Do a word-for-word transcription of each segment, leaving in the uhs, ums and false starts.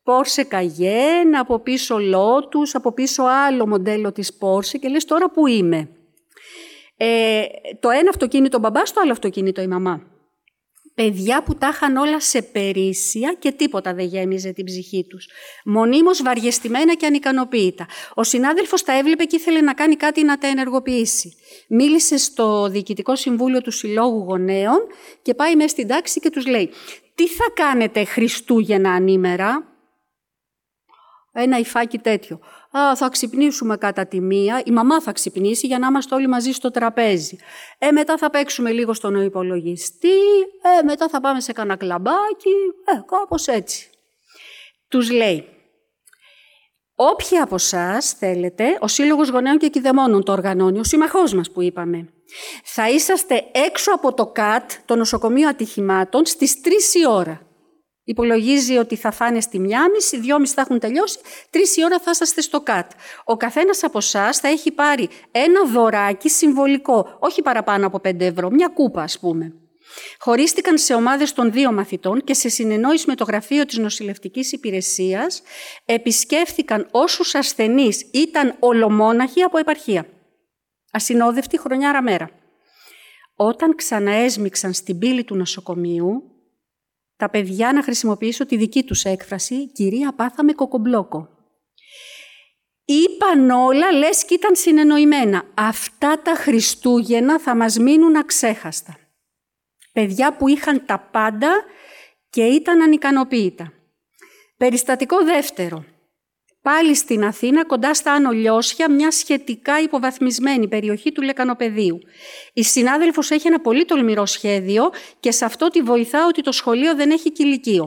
Porsche Cayenne, από πίσω Lotus, από πίσω άλλο μοντέλο της Porsche και λες τώρα που είμαι. Ε, το ένα αυτοκίνητο ο μπαμπάς, το άλλο αυτοκίνητο η μαμά. Παιδιά που τα είχαν όλα σε περίσσια και τίποτα δεν γέμιζε την ψυχή τους. Μονίμως βαριεστημένα και ανικανοποίητα. Ο συνάδελφος τα έβλεπε και ήθελε να κάνει κάτι να τα ενεργοποιήσει. Μίλησε στο Διοικητικό Συμβούλιο του Συλλόγου Γονέων και πάει μέσα στην τάξη και τους λέει «Τι θα κάνετε Χριστούγεννα ανήμερα?» Ένα υφάκι τέτοιο. Α, θα ξυπνήσουμε κατά τη μία, η μαμά θα ξυπνήσει για να είμαστε όλοι μαζί στο τραπέζι. Ε, μετά θα παίξουμε λίγο στον υπολογιστή, ε, μετά θα πάμε σε κανένα κλαμπάκι, ε, κάπως έτσι. Τους λέει, όποιοι από εσάς θέλετε, ο Σύλλογος Γονέων και Κηδεμόνων το οργανώνει, ο σύμμαχός μας που είπαμε, θα είσαστε έξω από το ΚΑΤ, το νοσοκομείο ατυχημάτων, στις τρεις η ώρα. Υπολογίζει ότι θα φάνε στη μία μισή, δυόμιση θα έχουν τελειώσει, τρεις η ώρα θα είσαστε στο ΚΑΤ. Ο καθένας από εσάς θα έχει πάρει ένα δωράκι συμβολικό, όχι παραπάνω από πέντε ευρώ, μια κούπα ας πούμε. Χωρίστηκαν σε ομάδες των δύο μαθητών και σε συνεννόηση με το γραφείο της νοσηλευτικής υπηρεσίας επισκέφθηκαν όσους ασθενείς ήταν ολομόναχοι από επαρχία. Ασυνόδευτοι χρονιάρα μέρα. Όταν ξαναέσμιξαν στην πύλη του νοσοκομείου, τα παιδιά, να χρησιμοποιήσω τη δική τους έκφραση, «Κυρία, πάθαμε κοκομπλόκο». Είπαν όλα, λες και ήταν συνεννοημένα. Αυτά τα Χριστούγεννα θα μας μείνουν αξέχαστα. Παιδιά που είχαν τα πάντα και ήταν ανικανοποίητα. Περιστατικό δεύτερο. Πάλι στην Αθήνα, κοντά στα Άνω Λιώσια, μια σχετικά υποβαθμισμένη περιοχή του Λεκανοπεδίου. Η συνάδελφος έχει ένα πολύ τολμηρό σχέδιο και σε αυτό τη βοηθά ότι το σχολείο δεν έχει κηλικείο.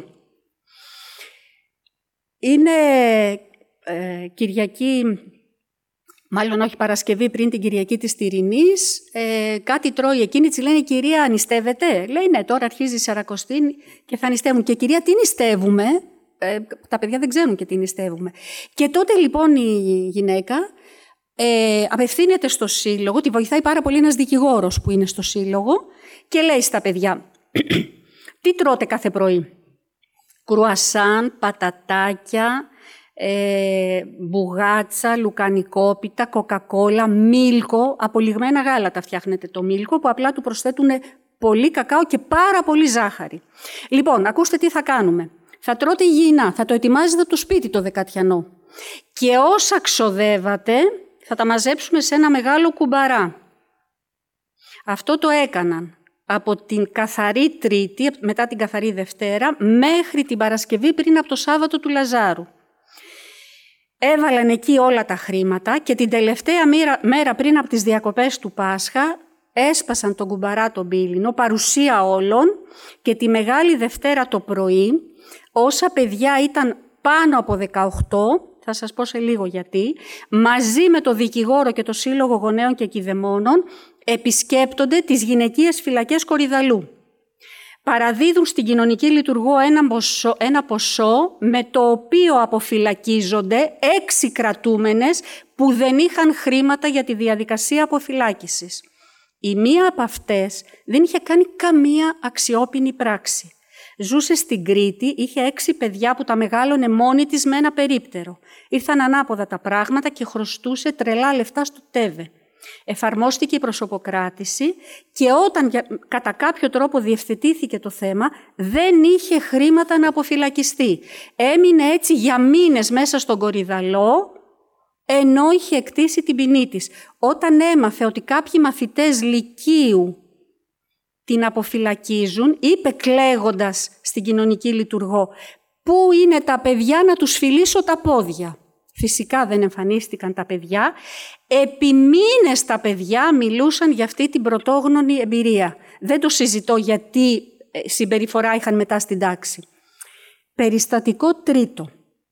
Είναι ε, Κυριακή, μάλλον όχι Παρασκευή, πριν την Κυριακή της Τυρινής, ε, κάτι τρώει εκείνη, της λένε «Κυρία, νηστεύετε?» Λέει «Ναι, τώρα αρχίζει η Σαρακοστή και θα νηστεύουν». Και «Κυρία, τι νηστεύουμε?» Ε, τα παιδιά δεν ξέρουν και τι νηστεύουμε. Και τότε λοιπόν η γυναίκα ε, απευθύνεται στο σύλλογο, τη βοηθάει πάρα πολύ ένας δικηγόρος που είναι στο σύλλογο και λέει στα παιδιά «Τι τρώτε κάθε πρωί?» Κρουασάν, πατατάκια, ε, μπουγάτσα, λουκανικόπιτα, κοκακόλα, μίλκο, από λιγμένα γάλατα φτιάχνετε το μίλκο που απλά του προσθέτουν πολύ κακάο και πάρα πολύ ζάχαρη. Λοιπόν, ακούστε τι θα κάνουμε. Θα τρώτε υγιεινά, θα το ετοιμάζετε από το σπίτι το δεκατιανό. Και όσα ξοδεύατε θα τα μαζέψουμε σε ένα μεγάλο κουμπαρά. Αυτό το έκαναν από την καθαρή Τρίτη, μετά την καθαρή Δευτέρα, μέχρι την Παρασκευή πριν από το Σάββατο του Λαζάρου. Έβαλαν εκεί όλα τα χρήματα και την τελευταία μέρα πριν από τις διακοπές του Πάσχα έσπασαν τον κουμπαρά τον πύληνο, παρουσία όλων και τη Μεγάλη Δευτέρα το πρωί, όσα παιδιά ήταν πάνω από δεκαοκτώ, θα σας πω σε λίγο γιατί, μαζί με το δικηγόρο και το Σύλλογο Γονέων και Κηδεμόνων, επισκέπτονται τις γυναικείες φυλακές Κορυδαλού. Παραδίδουν στην κοινωνική λειτουργό ένα ποσό, ένα ποσό με το οποίο αποφυλακίζονται έξι κρατούμενες που δεν είχαν χρήματα για τη διαδικασία αποφυλάκησης. Η μία από αυτές δεν είχε κάνει καμία αξιόπινη πράξη. Ζούσε στην Κρήτη, είχε έξι παιδιά που τα μεγάλωνε μόνη της με ένα περίπτερο. Ήρθαν ανάποδα τα πράγματα και χρωστούσε τρελά λεφτά στο ΤΕΒΕ. Εφαρμόστηκε η προσωποκράτηση και όταν κατά κάποιο τρόπο διευθετήθηκε το θέμα, δεν είχε χρήματα να αποφυλακιστεί. Έμεινε έτσι για μήνες μέσα στον Κορυδαλό, ενώ είχε εκτίσει την ποινή της. Όταν έμαθε ότι κάποιοι μαθητές λυκείου την αποφυλακίζουν, είπε κλαίγοντας στην κοινωνική λειτουργό, «Πού είναι τα παιδιά να τους φιλήσω τα πόδια?» Φυσικά δεν εμφανίστηκαν τα παιδιά. Επί μήνες τα παιδιά μιλούσαν για αυτή την πρωτόγνωρη εμπειρία. Δεν το συζητώ γιατί συμπεριφορά είχαν μετά στην τάξη. Περιστατικό τρίτο.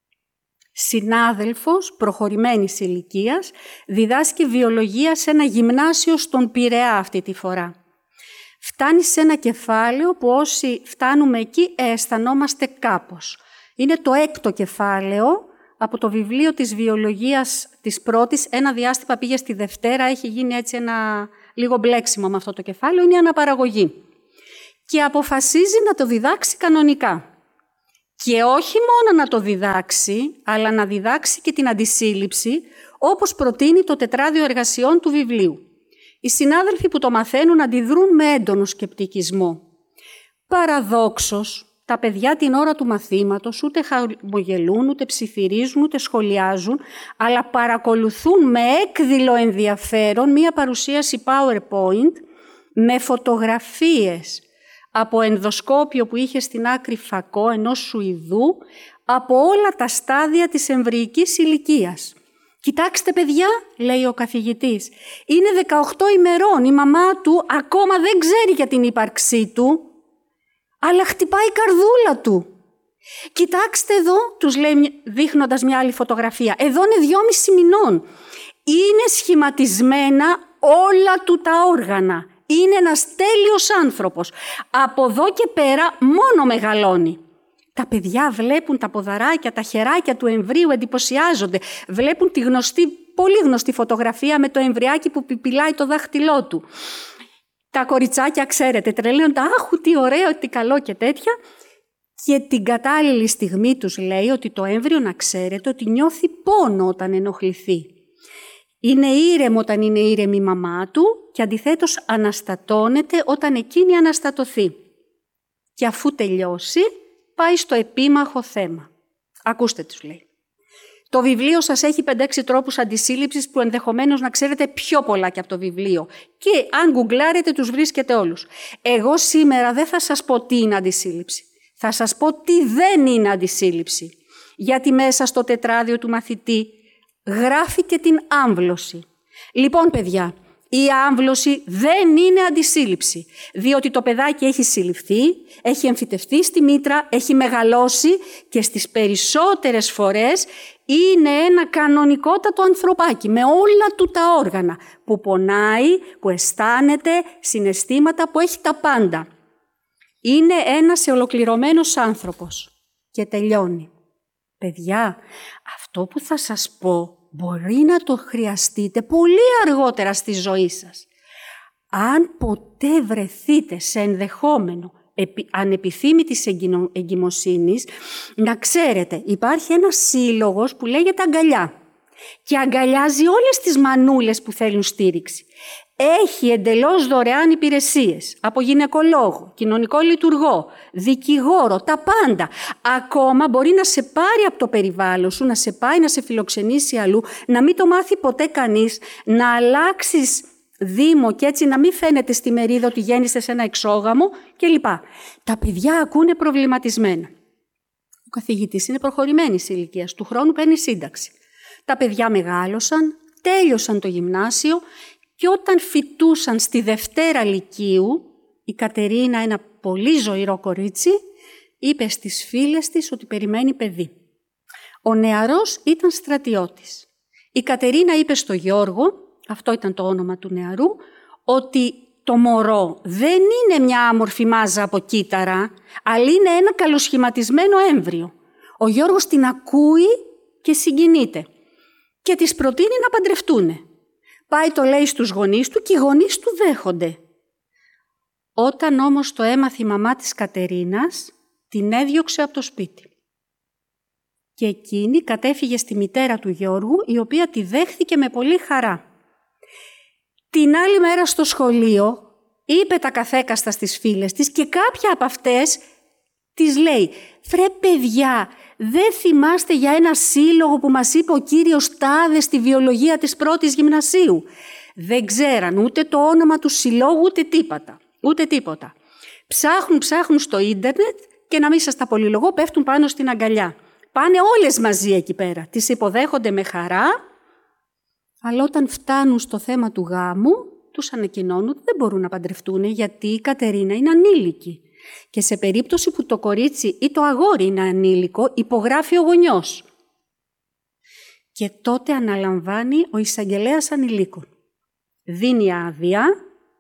Συνάδελφος προχωρημένης ηλικίας διδάσκει βιολογία σε ένα γυμνάσιο στον Πειραιά αυτή τη φορά. Φτάνει σε ένα κεφάλαιο που όσοι φτάνουμε εκεί αισθανόμαστε κάπως. Είναι το έκτο κεφάλαιο από το βιβλίο της βιολογίας της πρώτης. Ένα διάστημα πήγε στη Δευτέρα, έχει γίνει έτσι ένα λίγο μπλέξιμο με αυτό το κεφάλαιο, είναι η αναπαραγωγή. Και αποφασίζει να το διδάξει κανονικά. Και όχι μόνο να το διδάξει, αλλά να διδάξει και την αντισύλληψη, όπως προτείνει το τετράδιο εργασιών του βιβλίου. Οι συνάδελφοι που το μαθαίνουν αντιδρούν με έντονο σκεπτικισμό. Παραδόξως, τα παιδιά την ώρα του μαθήματος ούτε χαμογελούν, ούτε ψιθυρίζουν, ούτε σχολιάζουν, αλλά παρακολουθούν με έκδηλο ενδιαφέρον μία παρουσίαση PowerPoint με φωτογραφίες από ενδοσκόπιο που είχε στην άκρη φακό ενός Σουηδού από όλα τα στάδια της εμβρυϊκής ηλικίας. «Κοιτάξτε παιδιά», λέει ο καθηγητής, «είναι δεκαοκτώ ημερών, η μαμά του ακόμα δεν ξέρει για την ύπαρξή του, αλλά χτυπάει η καρδούλα του. Κοιτάξτε εδώ», τους λέει δείχνοντας μια άλλη φωτογραφία, «εδώ είναι δυόμισι μηνών. Είναι σχηματισμένα όλα του τα όργανα. Είναι ένας τέλειος άνθρωπος. Από εδώ και πέρα μόνο μεγαλώνει». Τα παιδιά βλέπουν τα ποδαράκια, τα χεράκια του εμβρίου, εντυπωσιάζονται. Βλέπουν τη γνωστή, πολύ γνωστή φωτογραφία με το εμβριάκι που πιπιλάει το δάχτυλό του. Τα κοριτσάκια, ξέρετε, τρελαίνονται, «Άχου, τι ωραίο, τι καλό» και τέτοια. Και την κατάλληλη στιγμή τους λέει ότι το έμβριο, να ξέρετε, ότι νιώθει πόνο όταν ενοχληθεί. Είναι ήρεμο όταν είναι ήρεμη η μαμά του και αντιθέτως αναστατώνεται όταν εκείνη αναστατωθεί. Και αφού τελειώσει, πάει στο επίμαχο θέμα. Ακούστε, τους λέει. Το βιβλίο σας έχει πέντε έξι τρόπους αντισύλληψης που ενδεχομένως να ξέρετε πιο πολλά και από το βιβλίο. Και αν γκουγκλάρετε τους βρίσκετε όλους. Εγώ σήμερα δεν θα σας πω τι είναι αντισύλληψη. Θα σας πω τι δεν είναι αντισύλληψη. Γιατί μέσα στο τετράδιο του μαθητή γράφει και την άμβλωση. Λοιπόν, παιδιά, η άμβλωση δεν είναι αντισύλληψη, διότι το παιδάκι έχει συλληφθεί, έχει εμφυτευτεί στη μήτρα, έχει μεγαλώσει και στις περισσότερες φορές είναι ένα κανονικότατο ανθρωπάκι με όλα του τα όργανα που πονάει, που αισθάνεται, συναισθήματα, που έχει τα πάντα. Είναι ένας ολοκληρωμένος άνθρωπος και τελειώνει. Παιδιά, αυτό που θα σας πω μπορεί να το χρειαστείτε πολύ αργότερα στη ζωή σας. Αν ποτέ βρεθείτε σε ενδεχόμενο ανεπιθύμητης εγκυμοσύνης, να ξέρετε, υπάρχει ένας σύλλογος που λέγεται Αγκαλιά και αγκαλιάζει όλες τις μανούλες που θέλουν στήριξη. Έχει εντελώς δωρεάν υπηρεσίες από γυναικολόγο, κοινωνικό λειτουργό, δικηγόρο, τα πάντα. Ακόμα μπορεί να σε πάρει από το περιβάλλον σου, να σε πάει να σε φιλοξενήσει αλλού, να μην το μάθει ποτέ κανείς, να αλλάξεις δήμο και έτσι να μην φαίνεται στη μερίδα ότι γέννησε σε ένα εξόγαμο κλπ. Τα παιδιά ακούνε προβληματισμένα. Ο καθηγητής είναι προχωρημένης ηλικίας, του χρόνου παίρνει σύνταξη. Τα παιδιά μεγάλωσαν, τέλειωσαν το γυμνάσιο. Και όταν φοιτούσαν στη Δευτέρα Λυκείου, η Κατερίνα, ένα πολύ ζωηρό κορίτσι, είπε στις φίλες της ότι περιμένει παιδί. Ο νεαρός ήταν στρατιώτης. Η Κατερίνα είπε στο Γιώργο, αυτό ήταν το όνομα του νεαρού, ότι το μωρό δεν είναι μια άμορφη μάζα από κύτταρα, αλλά είναι ένα καλοσχηματισμένο έμβριο. Ο Γιώργος την ακούει και συγκινείται και της προτείνει να παντρευτούνε. Πάει το λέει στους γονείς του και οι γονείς του δέχονται. Όταν όμως το έμαθε η μαμά της Κατερίνας, την έδιωξε από το σπίτι. Και εκείνη κατέφυγε στη μητέρα του Γιώργου, η οποία τη δέχθηκε με πολύ χαρά. Την άλλη μέρα στο σχολείο είπε τα καθέκαστα στις φίλες της και κάποια από αυτές της λέει «Φρε παιδιά, δεν θυμάστε για ένα σύλλογο που μας είπε ο κύριος Τάδε στη βιολογία της πρώτης γυμνασίου?» Δεν ξέραν ούτε το όνομα του συλλόγου, ούτε τίποτα. Ούτε τίποτα. Ψάχνουν, ψάχνουν στο ίντερνετ και να μην σας τα πολυλογώ, πέφτουν πάνω στην αγκαλιά. Πάνε όλες μαζί εκεί πέρα. Τις υποδέχονται με χαρά, αλλά όταν φτάνουν στο θέμα του γάμου, τους ανακοινώνουν ότι δεν μπορούν να παντρευτούν γιατί η Κατερίνα είναι ανήλικη. Και σε περίπτωση που το κορίτσι ή το αγόρι είναι ανήλικο, υπογράφει ο γονιός. Και τότε αναλαμβάνει ο εισαγγελέας ανηλίκων. Δίνει άδεια,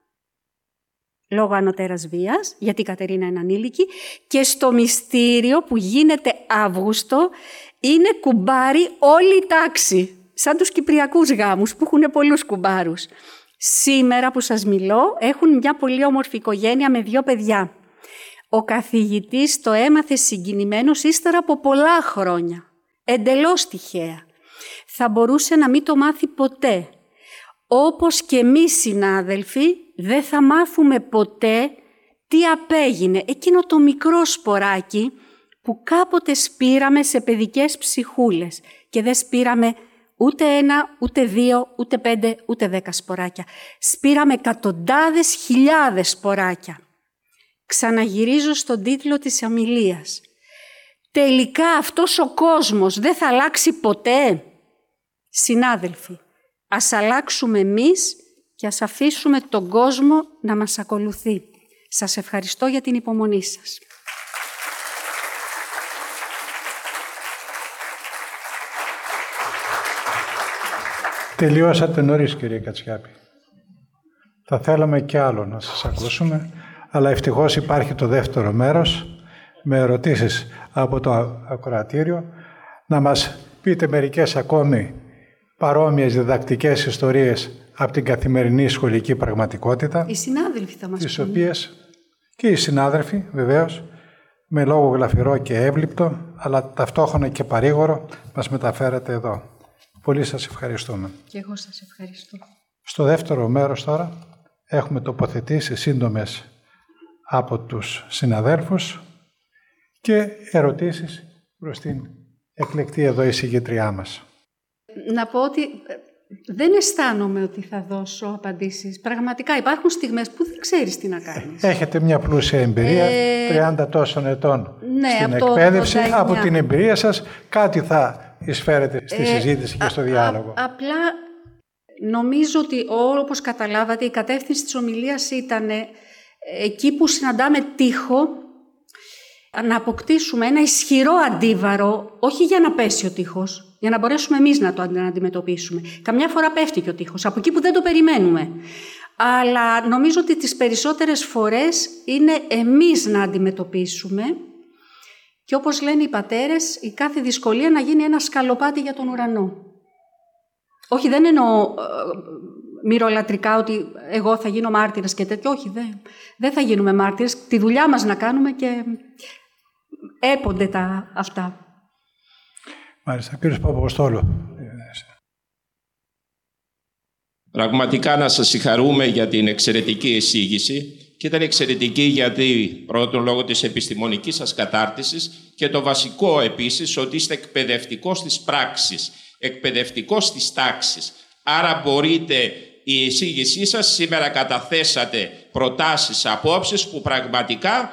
λόγω ανωτέρας βίας, γιατί η Κατερίνα είναι ανήλικη, και στο μυστήριο που γίνεται Αύγουστο είναι κουμπάρι όλη η τάξη, σαν τους κυπριακούς γάμους που έχουν πολλούς κουμπάρους. Σήμερα που σας μιλώ έχουν μια πολύ όμορφη οικογένεια με δύο παιδιά. Ο καθηγητής το έμαθε συγκινημένος ύστερα από πολλά χρόνια. Εντελώς τυχαία. Θα μπορούσε να μην το μάθει ποτέ. Όπως και εμείς συνάδελφοι δεν θα μάθουμε ποτέ τι απέγινε εκείνο το μικρό σποράκι που κάποτε σπήραμε σε παιδικές ψυχούλες και δεν σπήραμε ούτε ένα, ούτε δύο, ούτε πέντε, ούτε δέκα σποράκια. Σπήραμε εκατοντάδες χιλιάδες σποράκια. Ξαναγυρίζω στον τίτλο της ομιλίας. Τελικά αυτός ο κόσμος δεν θα αλλάξει ποτέ. Συνάδελφοι, ας αλλάξουμε εμείς και ας αφήσουμε τον κόσμο να μας ακολουθεί. Σας ευχαριστώ για την υπομονή σας. Τελειώσατε νωρίς, κύριε Κατσιάπη. Θα θέλαμε κι άλλο να σας ακούσουμε, αλλά ευτυχώς υπάρχει το δεύτερο μέρος με ερωτήσεις από το ακροατήριο. Να μας πείτε μερικές ακόμη παρόμοιες διδακτικές ιστορίες από την καθημερινή σχολική πραγματικότητα. Οι συνάδελφοι θα μας τις πούν. οποίες και οι συνάδελφοι βεβαίως με λόγο γλαφυρό και εύληπτο, αλλά ταυτόχρονα και παρήγορο μας μεταφέρατε εδώ. Πολύ σας ευχαριστούμε. Και εγώ σας ευχαριστώ. Στο δεύτερο μέρος τώρα έχουμε τοποθετήσεις σύντομες από τους συναδέλφους και ερωτήσεις προς την εκλεκτή εδώ εισηγήτριά μας. Να πω ότι δεν αισθάνομαι ότι θα δώσω απαντήσεις. Πραγματικά υπάρχουν στιγμές που δεν ξέρεις τι να κάνεις. Έχετε μια πλούσια εμπειρία, ε... τριάντα τόσων ετών ναι, στην από εκπαίδευση. ογδόντα εννιά. Από την εμπειρία σας κάτι θα εισφέρετε στη ε... συζήτηση και στο διάλογο. Α, απλά νομίζω ότι όπως καταλάβατε η κατεύθυνση της ομιλίας ήταν εκεί που συναντάμε τείχο να αποκτήσουμε ένα ισχυρό αντίβαρο, όχι για να πέσει ο τείχος, για να μπορέσουμε εμείς να το αντιμετωπίσουμε. Καμιά φορά πέφτει και ο τείχος, από εκεί που δεν το περιμένουμε. Αλλά νομίζω ότι τις περισσότερες φορές είναι εμείς να αντιμετωπίσουμε και όπως λένε οι πατέρες, η κάθε δυσκολία να γίνει ένα σκαλοπάτι για τον ουρανό. Όχι, δεν εννοώ ε, μυρολατρικά ότι εγώ θα γίνω μάρτυρας και τέτοιο. Όχι, δεν, δεν θα γίνουμε μάρτυρες. Τη δουλειά μας να κάνουμε και έπονται τα αυτά. Μάλιστα. Κύριος Παπαποστόλου. Πραγματικά να σας συγχαρούμε για την εξαιρετική εισήγηση και ήταν εξαιρετική γιατί πρώτον λόγω της επιστημονικής σας κατάρτισης και το βασικό επίσης ότι είστε εκπαιδευτικός της πράξης, εκπαιδευτικός της τάξης. Άρα μπορείτε, η εισήγησή σας σήμερα καταθέσατε προτάσεις, απόψεις που πραγματικά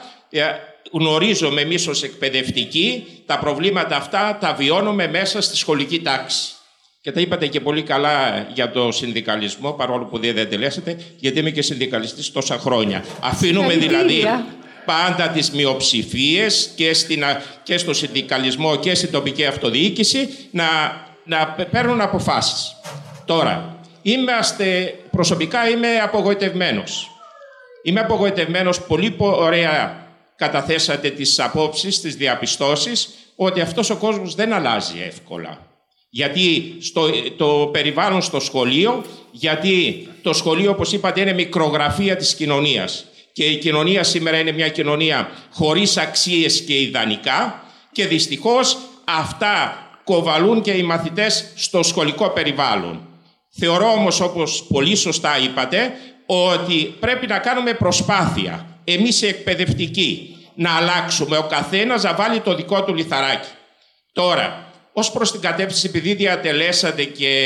γνωρίζουμε εμείς ως εκπαιδευτικοί, τα προβλήματα αυτά τα βιώνουμε μέσα στη σχολική τάξη. Και τα είπατε και πολύ καλά για το συνδικαλισμό, παρόλο που δεν τελέσατε, γιατί είμαι και συνδικαλιστής τόσα χρόνια. Αφήνουμε δηλαδή πάντα τις μειοψηφίες και, στην, και στο συνδικαλισμό και στην τοπική αυτοδιοίκηση να, να παίρνουν αποφάσεις. Τώρα, είμαστε, προσωπικά είμαι απογοητευμένος. Είμαι απογοητευμένος, πολύ ωραία καταθέσατε τις απόψεις, τις διαπιστώσεις, ότι αυτός ο κόσμος δεν αλλάζει εύκολα. Γιατί στο, το περιβάλλον στο σχολείο, γιατί το σχολείο, όπως είπατε, είναι μικρογραφία της κοινωνίας. Και η κοινωνία σήμερα είναι μια κοινωνία χωρίς αξίες και ιδανικά και δυστυχώς αυτά κοβαλούν και οι μαθητές στο σχολικό περιβάλλον. Θεωρώ όμως, όπως πολύ σωστά είπατε, ότι πρέπει να κάνουμε προσπάθεια, εμείς οι εκπαιδευτικοί, να αλλάξουμε, ο καθένας να βάλει το δικό του λιθαράκι. Τώρα, ως προς την κατεύθυνση, επειδή διατελέσατε και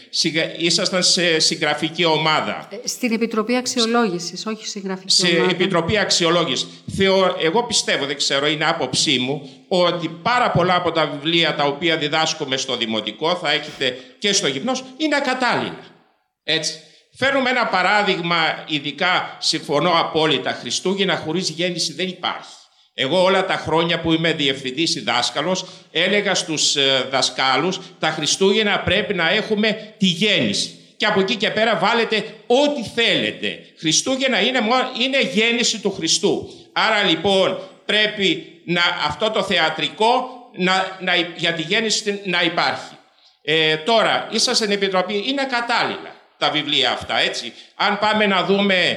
ήσασταν σε συγγραφική ομάδα. Στην Επιτροπή Αξιολόγησης, όχι συγγραφική σε ομάδα. Σε Επιτροπή Αξιολόγησης. Θεω, εγώ πιστεύω, δεν ξέρω, είναι άποψή μου, ότι πάρα πολλά από τα βιβλία τα οποία διδάσκουμε στο Δημοτικό, θα έχετε και στο Γυμνός, είναι ακατάλληλα. Έτσι. Φέρνουμε ένα παράδειγμα, ειδικά συμφωνώ απόλυτα, Χριστούγεννα χωρίς γέννηση δεν υπάρχει. Εγώ όλα τα χρόνια που είμαι διευθυντής ή δάσκαλος έλεγα στους δασκάλους τα Χριστούγεννα πρέπει να έχουμε τη γέννηση. Και από εκεί και πέρα βάλετε ό,τι θέλετε. Χριστούγεννα είναι, είναι γέννηση του Χριστού. Άρα λοιπόν πρέπει να, αυτό το θεατρικό να, να, για τη γέννηση να υπάρχει. Ε, τώρα, είσαστε στην Επιτροπή, είναι κατάλληλα τα βιβλία αυτά, έτσι. Αν πάμε να δούμε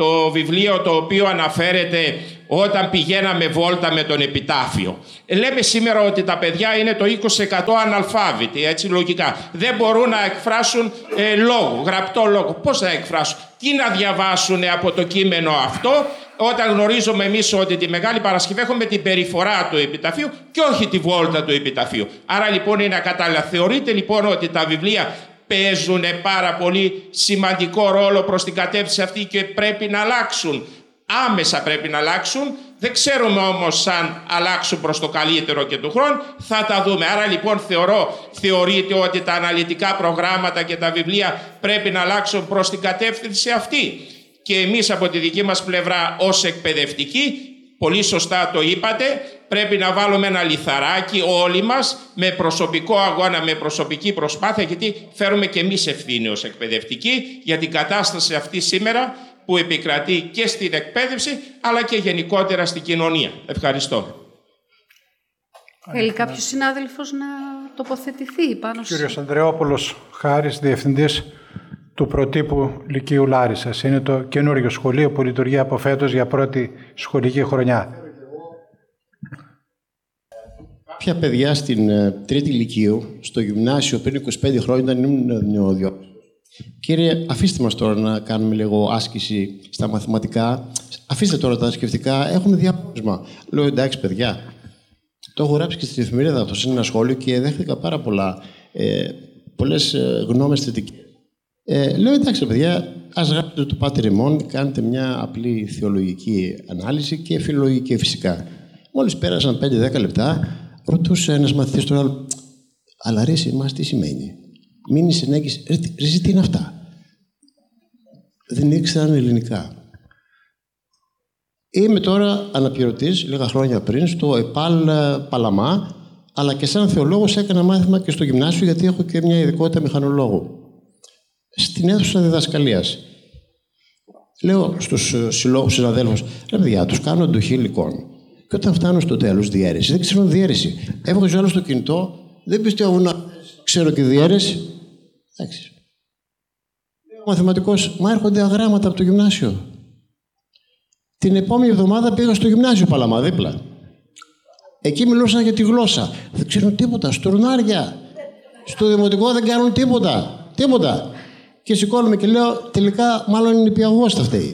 το βιβλίο το οποίο αναφέρεται όταν πηγαίναμε βόλτα με τον επιτάφιο. Λέμε σήμερα ότι τα παιδιά είναι το είκοσι τοις εκατό αναλφάβητοι, έτσι λογικά. Δεν μπορούν να εκφράσουν ε, λόγο, γραπτό λόγο. Πώς θα εκφράσουν, τι να διαβάσουν από το κείμενο αυτό, όταν γνωρίζουμε εμείς ότι τη Μεγάλη Παρασκευή έχουμε την περιφορά του επιταφείου και όχι τη βόλτα του επιταφείου. Άρα λοιπόν είναι ακατάλληλα. Θεωρείτε λοιπόν ότι τα βιβλία παίζουν πάρα πολύ σημαντικό ρόλο προς την κατεύθυνση αυτή και πρέπει να αλλάξουν? Άμεσα πρέπει να αλλάξουν. Δεν ξέρουμε όμως αν αλλάξουν προς το καλύτερο και του χρόνου. Θα τα δούμε. Άρα λοιπόν θεωρώ, θεωρείτε ότι τα αναλυτικά προγράμματα και τα βιβλία πρέπει να αλλάξουν προς την κατεύθυνση αυτή. Και εμείς από τη δική μας πλευρά ως εκπαιδευτικοί, πολύ σωστά το είπατε, πρέπει να βάλουμε ένα λιθαράκι όλοι μας με προσωπικό αγώνα, με προσωπική προσπάθεια, γιατί φέρουμε και εμείς ευθύνη ως εκπαιδευτικοί για την κατάσταση αυτή σήμερα που επικρατεί και στην εκπαίδευση αλλά και γενικότερα στην κοινωνία. Ευχαριστώ. Θέλει κάποιος συνάδελφος να τοποθετηθεί πάνω σε... Κύριος Ανδρεόπουλος Χάρης, Διευθυντής του Προτύπου Λυκείου Λάρισσας. Είναι το καινούργιο σχολείο που λειτουργεί από φέτος για πρώτη σχολική χρονιά. Κάποια παιδιά στην τρίτη Λυκείου, στο γυμνάσιο πριν είκοσι πέντε χρόνια ήταν ήμουν νεοδιόφυτος. Κύριε, αφήστε μας τώρα να κάνουμε λίγο άσκηση στα μαθηματικά. Αφήστε τώρα τα σκεφτικά, έχουμε διάπλωσμα. Λέω εντάξει παιδιά, το έχω γράψει και στην εφημερίδα αυτό σε ένα σχόλιο και δέχτηκα πάρα πολλά, ε, πολλές ε, γνώμες θετικές. Ε, λέω εντάξει παιδιά, ας γράψετε το Πάτερ ημών, κάνετε μια απλή θεολογική ανάλυση και φιλολογική φυσικά. Μόλις πέρασαν πέντε δέκα λεπτά, ρωτούσε ένας μαθητής τον άλλο, αλλά ρε εμάς τι σημαίνει? Μείνει συνέχιση, ρε, ρε τι είναι αυτά? Δεν ήξεραν ελληνικά. Είμαι τώρα αναπληρωτής, λίγα χρόνια πριν, στο ΕΠΑΛ Παλαμά, αλλά και σαν θεολόγος έκανα μάθημα και στο γυμνάσιο, γιατί έχω και μια ειδικότητα μηχανολόγου. Στην αίθουσα διδασκαλίας. Λέω στους συλλόγους συναδέλφους, ρε παιδιά, τους κάνω αντοχή υλικών. Και όταν φτάνουν στο τέλος, διαίρεση, δεν ξέρουν διαίρεση. Έβγαζε άλλο στο κινητό, δεν πιστεύω να ξέρω και διαίρεση. Εντάξει. Ο μαθηματικός, μα έρχονται αγράμματα από το γυμνάσιο. Την επόμενη εβδομάδα πήγα στο γυμνάσιο Παλαμά, δίπλα. Εκεί μιλούσαν για τη γλώσσα. Δεν ξέρουν τίποτα. Στουρνάρια. Στο δημοτικό δεν κάνουν τίποτα. Τίποτα. Και σηκώνομαι και λέω, τελικά μάλλον είναι νηπιαγωγός θα φταίει.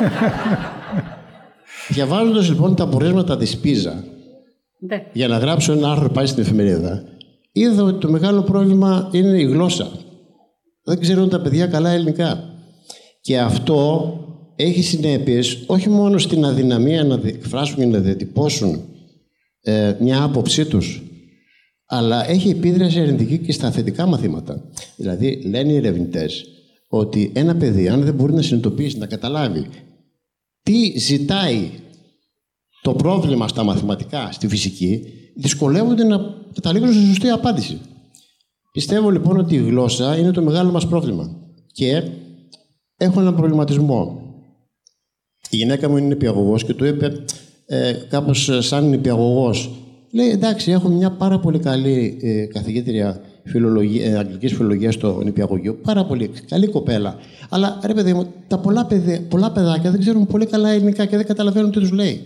Διαβάζοντας λοιπόν τα απορίσματα της Πίζα, ναι, για να γράψω ένα άρθρο πάλι στην εφημερίδα, είδα ότι το μεγάλο πρόβλημα είναι η γλώσσα. Δεν ξέρουν τα παιδιά καλά ελληνικά. Και αυτό έχει συνέπειες όχι μόνο στην αδυναμία να εκφράσουν και να διατυπώσουν ε, μια άποψή τους, αλλά έχει επίδραση αρνητική και στα θετικά μαθήματα. Δηλαδή, λένε οι ερευνητές ότι ένα παιδί, αν δεν μπορεί να συνειδητοποιήσει, να καταλάβει τι ζητάει το πρόβλημα στα μαθηματικά, στη φυσική, δυσκολεύονται να καταλήγουν σε σωστή απάντηση. Πιστεύω λοιπόν ότι η γλώσσα είναι το μεγάλο μας πρόβλημα. Και έχω έναν προβληματισμό. Η γυναίκα μου είναι νηπιαγωγός και του είπε ε, κάπως σαν νηπιαγωγός. Λέει εντάξει, έχω μια πάρα πολύ καλή ε, καθηγήτρια φιλολογία, ε, αγγλικής φιλολογίας στο νηπιαγωγείο. Πάρα πολύ καλή κοπέλα. Αλλά ρε παιδί μου, τα πολλά, παιδε, πολλά παιδάκια δεν ξέρουν πολύ καλά ελληνικά και δεν καταλαβαίνουν τι τους λέει.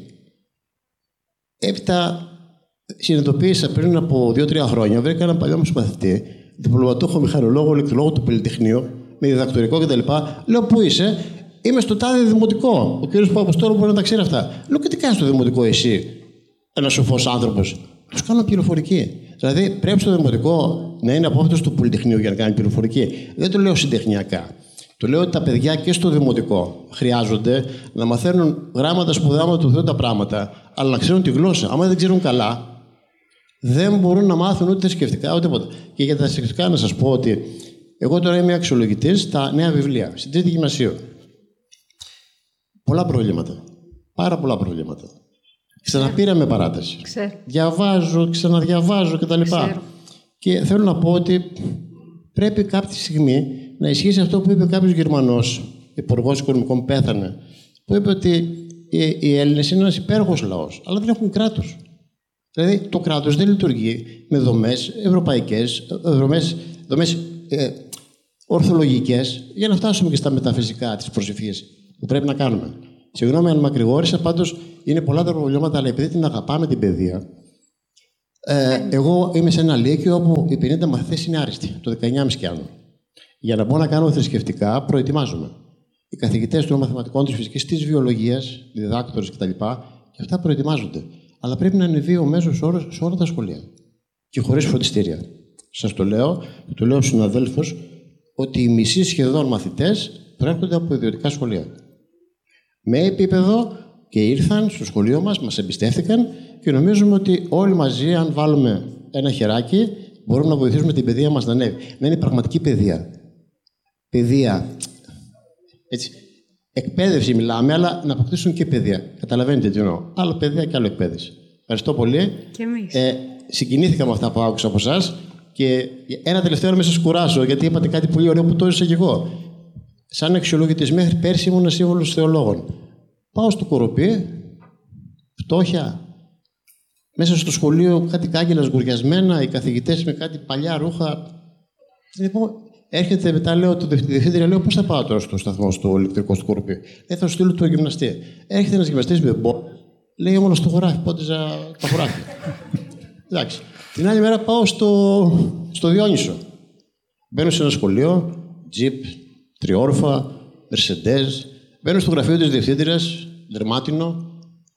Έπειτα συνειδητοποίησα πριν από δύο τρία χρόνια, βρήκα έναν παλιό μου συμμαθητή, διπλωματούχο μηχανολόγο, ηλεκτρολόγο του Πολυτεχνείου, με διδακτορικό κτλ. Λέω, πού είσαι? Είμαι στο τάδε δημοτικό. Ο κ. Παπαποστόλου μπορεί να τα ξέρει αυτά. Λέω, και τι κάνεις στο δημοτικό εσύ, ένας σοφός άνθρωπος? Τους κάνω πληροφορική. Δηλαδή, πρέπει στο δημοτικό να είναι απόφυτος του Πολυτεχνείου για να κάνει πληροφορική. Δεν το λέω συντεχνιακά. Το λέω ότι τα παιδιά και στο δημοτικό χρειάζονται να μαθαίνουν γράμματα, σπουδάματα του Θεού τα πράγματα, αλλά να ξέρουν τη γλώσσα. Άμα δεν ξέρουν καλά, δεν μπορούν να μάθουν ούτε σκεφτικά ούτε τίποτα. Και για τα σκεφτικά να σας πω ότι εγώ τώρα είμαι αξιολογητής στα νέα βιβλία, στην τρίτη γυμνασίου. Πολλά προβλήματα. Πάρα πολλά προβλήματα. Ξαναπήραμε παράταση. Ξέρω. Διαβάζω, ξαναδιαβάζω κτλ. Και θέλω να πω ότι πρέπει κάποια στιγμή να ισχύσει αυτό που είπε κάποιος Γερμανός, υπουργός οικονομικών, πέθανε, που είπε ότι οι Έλληνες είναι ένας υπέροχος λαός, αλλά δεν έχουν κράτος. Δηλαδή το κράτος δεν λειτουργεί με δομές ευρωπαϊκές, δομές, δομές ε, ορθολογικές, για να φτάσουμε και στα μεταφυσικά της προσευχής. που πρέπει να κάνουμε. Συγγνώμη αν μακρηγόρησα, πάντως είναι πολλά τα προβλήματα, αλλά επειδή την αγαπάμε την παιδεία. Ε, εγώ είμαι σε ένα λύκειο όπου οι πενήντα μαθητές είναι άριστοι, το δεκαεννιά κόμμα πέντε κάνω. Για να μπορώ να κάνω θρησκευτικά, προετοιμάζομαι. Οι καθηγητές των μαθηματικών, της φυσικής, της βιολογίας, διδάκτορες κτλ. Και αυτά προετοιμάζονται. Αλλά πρέπει να ανεβεί ο μέσος όρος σε όλα τα σχολεία. Και χωρίς φροντιστήρια. Σας το λέω, και το λέω στους συναδέλφους, ότι οι μισοί σχεδόν μαθητές προέρχονται από ιδιωτικά σχολεία. Με επίπεδο και ήρθαν στο σχολείο μας, μας εμπιστεύτηκαν και νομίζουμε ότι όλοι μαζί, αν βάλουμε ένα χεράκι, μπορούμε να βοηθήσουμε την παιδεία μας να ανέβει. Να είναι πραγματική παιδεία. Παιδεία. Έτσι. Εκπαίδευση μιλάμε, αλλά να αποκτήσουν και παιδεία. Καταλαβαίνετε τι εννοώ. Άλλο παιδεία και άλλο εκπαίδευση. Ευχαριστώ πολύ. Και εμείς. Ε, συγκινήθηκα με αυτά που άκουσα από εσάς και ένα τελευταίο να μην σας κουράσω, γιατί είπατε κάτι πολύ ωραίο που το έζησα κι εγώ. Σαν αξιολογητής, μέχρι πέρσι ήμουν σύμβουλος θεολόγων. Πάω στο Κοροπή, φτώχεια. Μέσα στο σχολείο κάτι κάγκελα σγουριασμένα, οι καθηγητές με κάτι παλιά ρούχα. Λοιπόν, έρχεται μετά, λέω, το διευθύντρια, λέω, πώς θα πάω τώρα στο σταθμό, στο ηλεκτρικό στο Κοροπή. Λέει, θα σου στείλω το γυμναστή. Έρχεται ένας γυμναστής με μπο, λέει, μόνο στο χωράφι, πόντιζα τα χωράφια. Εντάξει. Την άλλη μέρα πάω στο, στο Διόνυσο. Μπαίνω σε ένα σχολείο, τζιπ, τριόρφα, μερσεντές. Μπαίνω στο γραφείο της διευθύντριας, δερμάτινο,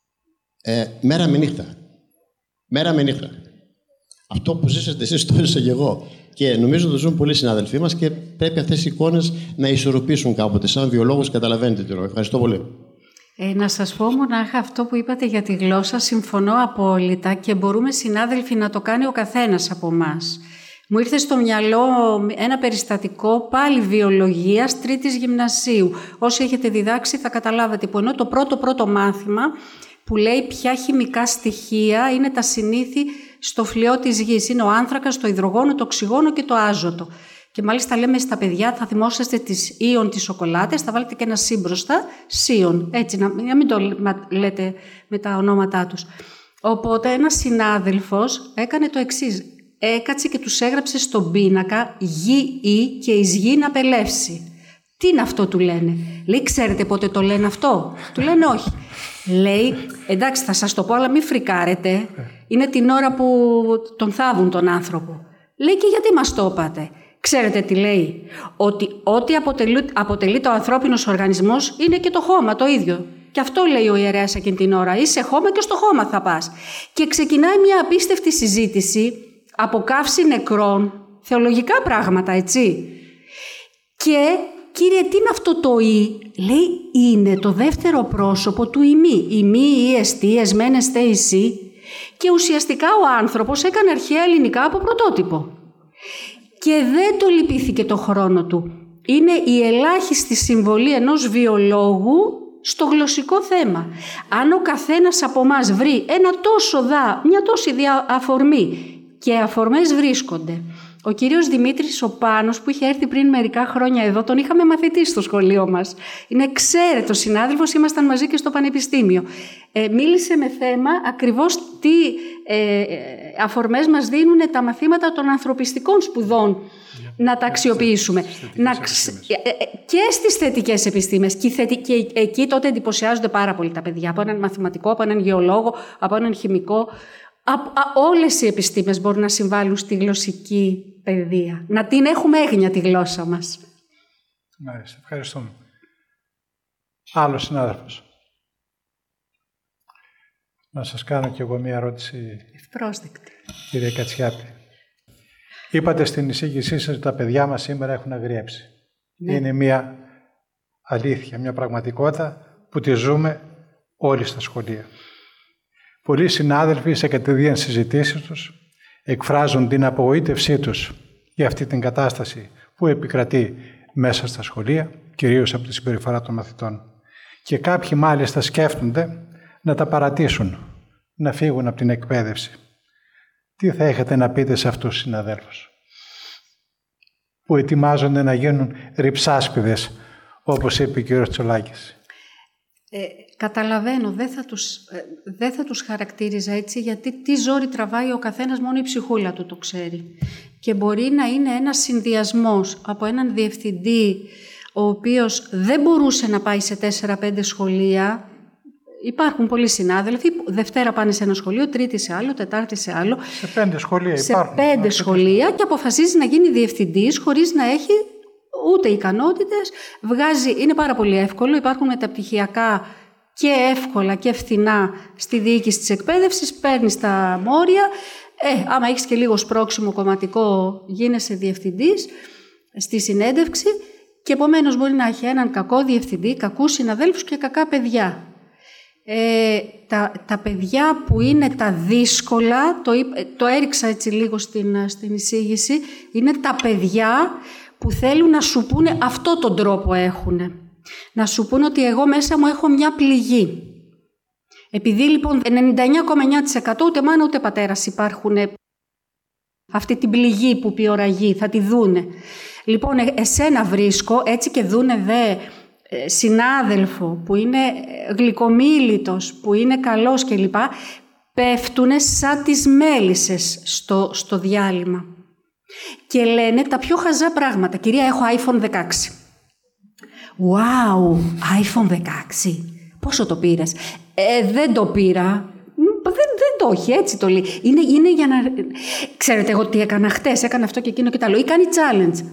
ε, μέρα με νύχτα. Μέρα με νύχτα. Αυτό που ζήσατε εσείς το έζησα και εγώ. Και νομίζω το ζουν πολλοί συνάδελφοί μας και πρέπει αυτές οι εικόνες να ισορροπήσουν κάποτε. Σαν βιολόγος καταλαβαίνετε τι εννοώ. Ευχαριστώ πολύ. Ε, να σας πω μονάχα αυτό που είπατε για τη γλώσσα, συμφωνώ απόλυτα και μπορούμε συνάδελφοι να το κάνει ο καθένας από εμάς. Μου ήρθε στο μυαλό ένα περιστατικό πάλι βιολογίας τρίτης γυμνασίου. Όσοι έχετε διδάξει θα καταλάβατε που ενώ το πρώτο πρώτο μάθημα που λέει ποια χημικά στοιχεία είναι τα συνήθη στο φλοιό της γης. Είναι ο άνθρακας, το υδρογόνο, το οξυγόνο και το άζωτο. Και μάλιστα λέμε στα παιδιά, θα θυμόσαστε τις Ιον τις σοκολάτες, θα βάλετε και ένα σι μπροστά, Σίον. Έτσι, να, να μην το λέτε με τα ονόματά τους. Οπότε ένας συνάδελφος έκανε το εξής. Έκατσε και τους έγραψε στον πίνακα γη ή και εις γη να απελεύσει. Τι είναι αυτό, του λένε. Λέει, ξέρετε πότε το λένε αυτό? Του λένε όχι. Λέει, εντάξει θα σας το πω, αλλά μην φρικάρετε. Είναι την ώρα που τον θάβουν τον άνθρωπο. Λέει, και γιατί μας το είπατε? Ξέρετε τι λέει? Ότι ό,τι αποτελεί, αποτελεί το ανθρώπινος οργανισμός είναι και το χώμα το ίδιο. Και αυτό λέει ο ιερέας εκείνη την ώρα. Είσαι χώμα και στο χώμα θα πας. Και ξεκινάει μια απίστευτη συζήτηση από καύση νεκρών, θεολογικά πράγματα, έτσι. Και, κύριε, τι είναι αυτό το «η»? Λέει, είναι το δεύτερο πρόσωπο του «ημί». «Ημί» ή «εστί», «εσμέν», «εστέ», «εσύ». Και ουσιαστικά ο άνθρωπος έκανε αρχαία ελληνικά από πρωτότυπο. Και δεν το λυπήθηκε το χρόνο του. Είναι η ελάχιστη συμβολή ενός βιολόγου στο γλωσσικό θέμα. Αν ο καθένας από εμάς βρει ένα τόσο δά, μια τόση αφορμή, και αφορμές βρίσκονται. Ο κύριος Δημήτρης ο Πάνος, που είχε έρθει πριν μερικά χρόνια εδώ, τον είχαμε μαθητή στο σχολείο μας. Είναι εξαίρετος συνάδελφος, ήμασταν μαζί και στο πανεπιστήμιο. Ε, μίλησε με θέμα ακριβώς τι ε, αφορμές μας δίνουν τα μαθήματα των ανθρωπιστικών σπουδών να τα αξιοποιήσουμε. Να, και στις θετικές επιστήμες. Και, θετικ, και εκεί τότε εντυπωσιάζονται πάρα πολύ τα παιδιά. Από έναν μαθηματικό, από έναν γεωλόγο, από έναν χημικό. Α, α, όλες οι επιστήμες μπορούν να συμβάλλουν στη γλωσσική παιδεία. Να την έχουμε έγνοια τη γλώσσα μας. Μάλιστα, ευχαριστούμε. Άλλος συνάδελφος. Να σας κάνω κι εγώ μία ερώτηση. Ευπρόσδεκτη. Κύριε Κατσιάπη. Είπατε στην εισήγησή σας ότι τα παιδιά μας σήμερα έχουν αγριέψει. Ναι. Είναι μία αλήθεια, μία πραγματικότητα που τη ζούμε όλοι στα σχολεία. Πολλοί συνάδελφοι σε κατηδίαν συζητήσεις τους εκφράζουν την απογοήτευσή τους για αυτή την κατάσταση που επικρατεί μέσα στα σχολεία, κυρίως από τη συμπεριφορά των μαθητών. Και κάποιοι μάλιστα σκέφτονται να τα παρατήσουν, να φύγουν από την εκπαίδευση. Τι θα έχετε να πείτε σε αυτούς τους συναδέλφους που ετοιμάζονται να γίνουν ρυψάσπιδες, όπως είπε ο κ. Τσολάκης? Ε, καταλαβαίνω, δεν θα, τους, ε, δεν θα τους χαρακτήριζα έτσι, γιατί τι ζόρι τραβάει ο καθένας, μόνο η ψυχούλα του το ξέρει. Και μπορεί να είναι ένας συνδυασμός από έναν διευθυντή, ο οποίος δεν μπορούσε να πάει σε τέσσερα πέντε σχολεία. Υπάρχουν πολλοί συνάδελφοι, Δευτέρα πάνε σε ένα σχολείο, Τρίτη σε άλλο, Τετάρτη σε άλλο. Σε πέντε σχολεία σε υπάρχουν. Σε πέντε σχολεία και αποφασίζει να γίνει διευθυντής χωρίς να έχει ούτε ικανότητες. Βγάζει, είναι πάρα πολύ εύκολο, υπάρχουν μεταπτυχιακά και εύκολα και φθηνά στη διοίκηση της εκπαίδευσης, παίρνεις τα μόρια, ε, άμα έχεις και λίγο σπρώξιμο κομματικό γίνεσαι διευθυντής στη συνέντευξη και επομένως μπορεί να έχει έναν κακό διευθυντή, κακούς συναδέλφους και κακά παιδιά. Ε, τα, τα παιδιά που είναι τα δύσκολα, το, το έριξα έτσι λίγο στην, στην εισήγηση, είναι τα παιδιά που θέλουν να σου πούνε αυτό τον τρόπο έχουν. Να σου πούνε ότι εγώ μέσα μου έχω μια πληγή. Επειδή λοιπόν ενενήντα εννιά κόμμα εννιά τοις εκατό ούτε μάνα ούτε πατέρας υπάρχουν αυτή την πληγή που πιωραγεί, θα τη δούνε. Λοιπόν, εσένα βρίσκω, έτσι και δούνε δε συνάδελφο που είναι γλυκομίλητος, που είναι καλός κλπ. Πέφτουνε σαν τις μέλισσες στο, στο διάλειμμα. Και λένε τα πιο χαζά πράγματα. Κυρία, έχω άιφον δεκαέξι. Wow, άιφον δεκαέξι. Πόσο το πήρες? Ε, δεν το πήρα. Δεν, δεν το έχει, έτσι το λέει. Είναι, είναι για να... Ξέρετε εγώ τι έκανα χτες, έκανα αυτό και εκείνο και τα άλλο. Ή κάνει challenge.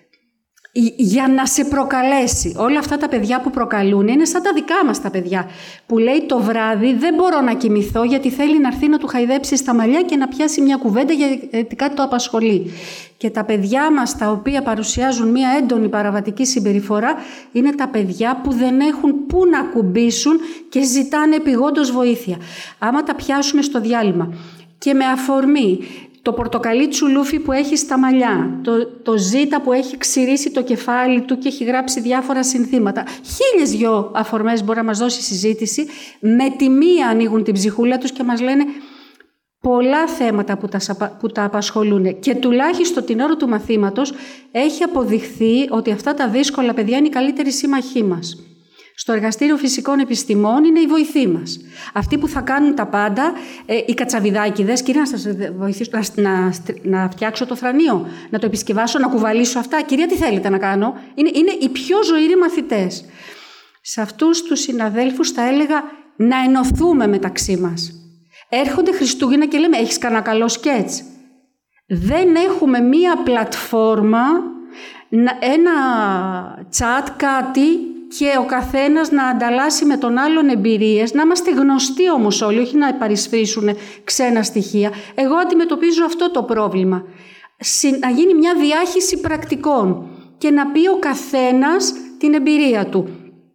Για να σε προκαλέσει. Όλα αυτά τα παιδιά που προκαλούν είναι σαν τα δικά μας τα παιδιά. Που λέει το βράδυ δεν μπορώ να κοιμηθώ γιατί θέλει να έρθει να του χαϊδέψει στα μαλλιά και να πιάσει μια κουβέντα γιατί κάτι το απασχολεί. Και τα παιδιά μας τα οποία παρουσιάζουν μια έντονη παραβατική συμπεριφορά είναι τα παιδιά που δεν έχουν πού να κουμπίσουν και ζητάνε επειγόντως βοήθεια. Άμα τα πιάσουμε στο διάλειμμα και με αφορμή το πορτοκαλί τσουλούφι που έχει στα μαλλιά, το, το ζήτα που έχει ξηρίσει το κεφάλι του και έχει γράψει διάφορα συνθήματα. Χίλιες δυο αφορμές μπορεί να μας δώσει συζήτηση. Με τη μία ανοίγουν την ψυχούλα τους και μας λένε πολλά θέματα που τα, που τα απασχολούν. Και τουλάχιστον την ώρα του μαθήματος έχει αποδειχθεί ότι αυτά τα δύσκολα παιδιά είναι οι καλύτεροι σύμμαχοί μας. Στο εργαστήριο φυσικών επιστημών είναι οι βοηθοί μας. Αυτοί που θα κάνουν τα πάντα, ε, οι κατσαβιδάκηδες, κυρία να σας βοηθήσω να, να, να φτιάξω το θρανείο, να το επισκευάσω, να κουβαλήσω αυτά. Κυρία, τι θέλετε να κάνω? Είναι, είναι οι πιο ζωηροί μαθητές. Σε αυτούς τους συναδέλφους θα έλεγα να ενωθούμε μεταξύ μας. Έρχονται Χριστούγεννα και λέμε, έχεις κανένα καλό σκέτς? Δεν έχουμε μία πλατφόρμα, ένα chat, κάτι, και ο καθένας να ανταλλάσσει με τον άλλον εμπειρίες, να είμαστε γνωστοί όμως όλοι, όχι να παρισφρήσουν ξένα στοιχεία. Εγώ αντιμετωπίζω αυτό το πρόβλημα. Να γίνει μια διάχυση πρακτικών και να πει ο καθένας την εμπειρία του.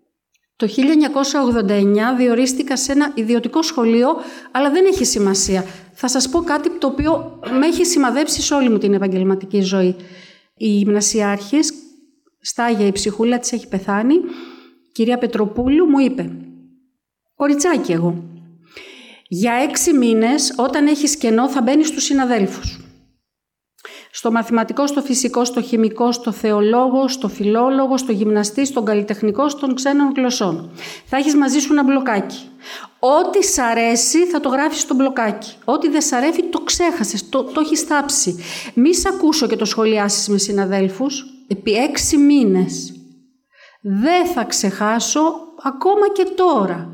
Το χίλια εννιακόσια ογδόντα εννιά διορίστηκα σε ένα ιδιωτικό σχολείο, αλλά δεν έχει σημασία. Θα σας πω κάτι το οποίο με έχει σημαδέψει σε όλη μου την επαγγελματική ζωή. Η γυμνασιάρχης, Στάγια η ψυχούλα της έχει πεθάνει, κυρία Πετροπούλου μου είπε, κοριτσάκι εγώ, για έξι μήνες όταν έχεις κενό θα μπαίνεις στους συναδέλφους. Στο μαθηματικό, στο φυσικό, στο χημικό, στο θεολόγο, στο φιλόλογο, στο γυμναστή, στον καλλιτεχνικό, στον ξένων γλωσσών. Θα έχεις μαζί σου ένα μπλοκάκι. Ό,τι σ' αρέσει θα το γράφεις στο μπλοκάκι. Ό,τι δεν σ' αρέσει το ξέχασες, το, το έχεις θάψει. Μη σ' ακούσω και το σχολιάσεις με συναδέλφους. Επί έξι μήνες. Δεν θα ξεχάσω ακόμα και τώρα.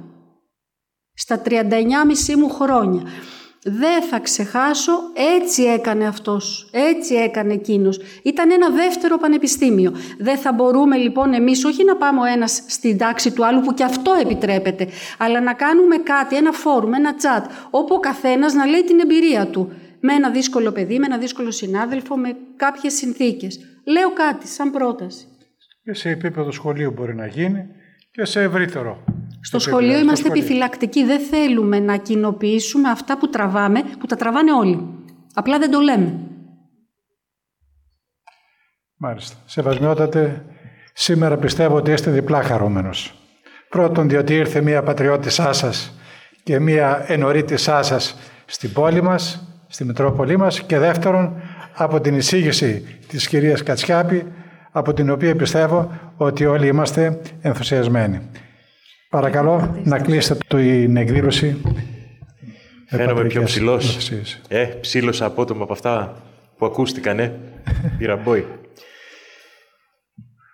Στα τριάντα εννιά μισή μου χρόνια. Δεν θα ξεχάσω, έτσι έκανε αυτός, έτσι έκανε εκείνος. Ήταν ένα δεύτερο πανεπιστήμιο. Δεν θα μπορούμε λοιπόν εμείς όχι να πάμε ο ένας στην τάξη του άλλου που και αυτό επιτρέπεται, αλλά να κάνουμε κάτι, ένα φόρουμ, ένα chat, όπου ο καθένας να λέει την εμπειρία του. Με ένα δύσκολο παιδί, με ένα δύσκολο συνάδελφο, με κάποιες συνθήκες. Λέω κάτι σαν πρόταση. Και σε επίπεδο σχολείου μπορεί να γίνει και σε ευρύτερο. Στο σχολείο είμαστε επιφυλακτικοί. Δεν θέλουμε να κοινοποιήσουμε αυτά που τραβάμε, που τα τραβάνε όλοι. Απλά δεν το λέμε. Μάλιστα. Σεβασμιότατε, σήμερα πιστεύω ότι είστε διπλά χαρούμενος. Πρώτον, διότι ήρθε μία πατριώτησά σας και μία ενορίτησά σας στην πόλη μας, στη Μητρόπολη μας, και δεύτερον, από την εισήγηση της κυρίας Κατσιάπη, από την οποία πιστεύω ότι όλοι είμαστε ενθουσιασμένοι. Παρακαλώ να κλείσετε την εκδήλωση. Φαίνομαι πιο ψηλός. Ε, ψήλωσα απότομα από αυτά που ακούστηκαν, ε. Πυραμπόι.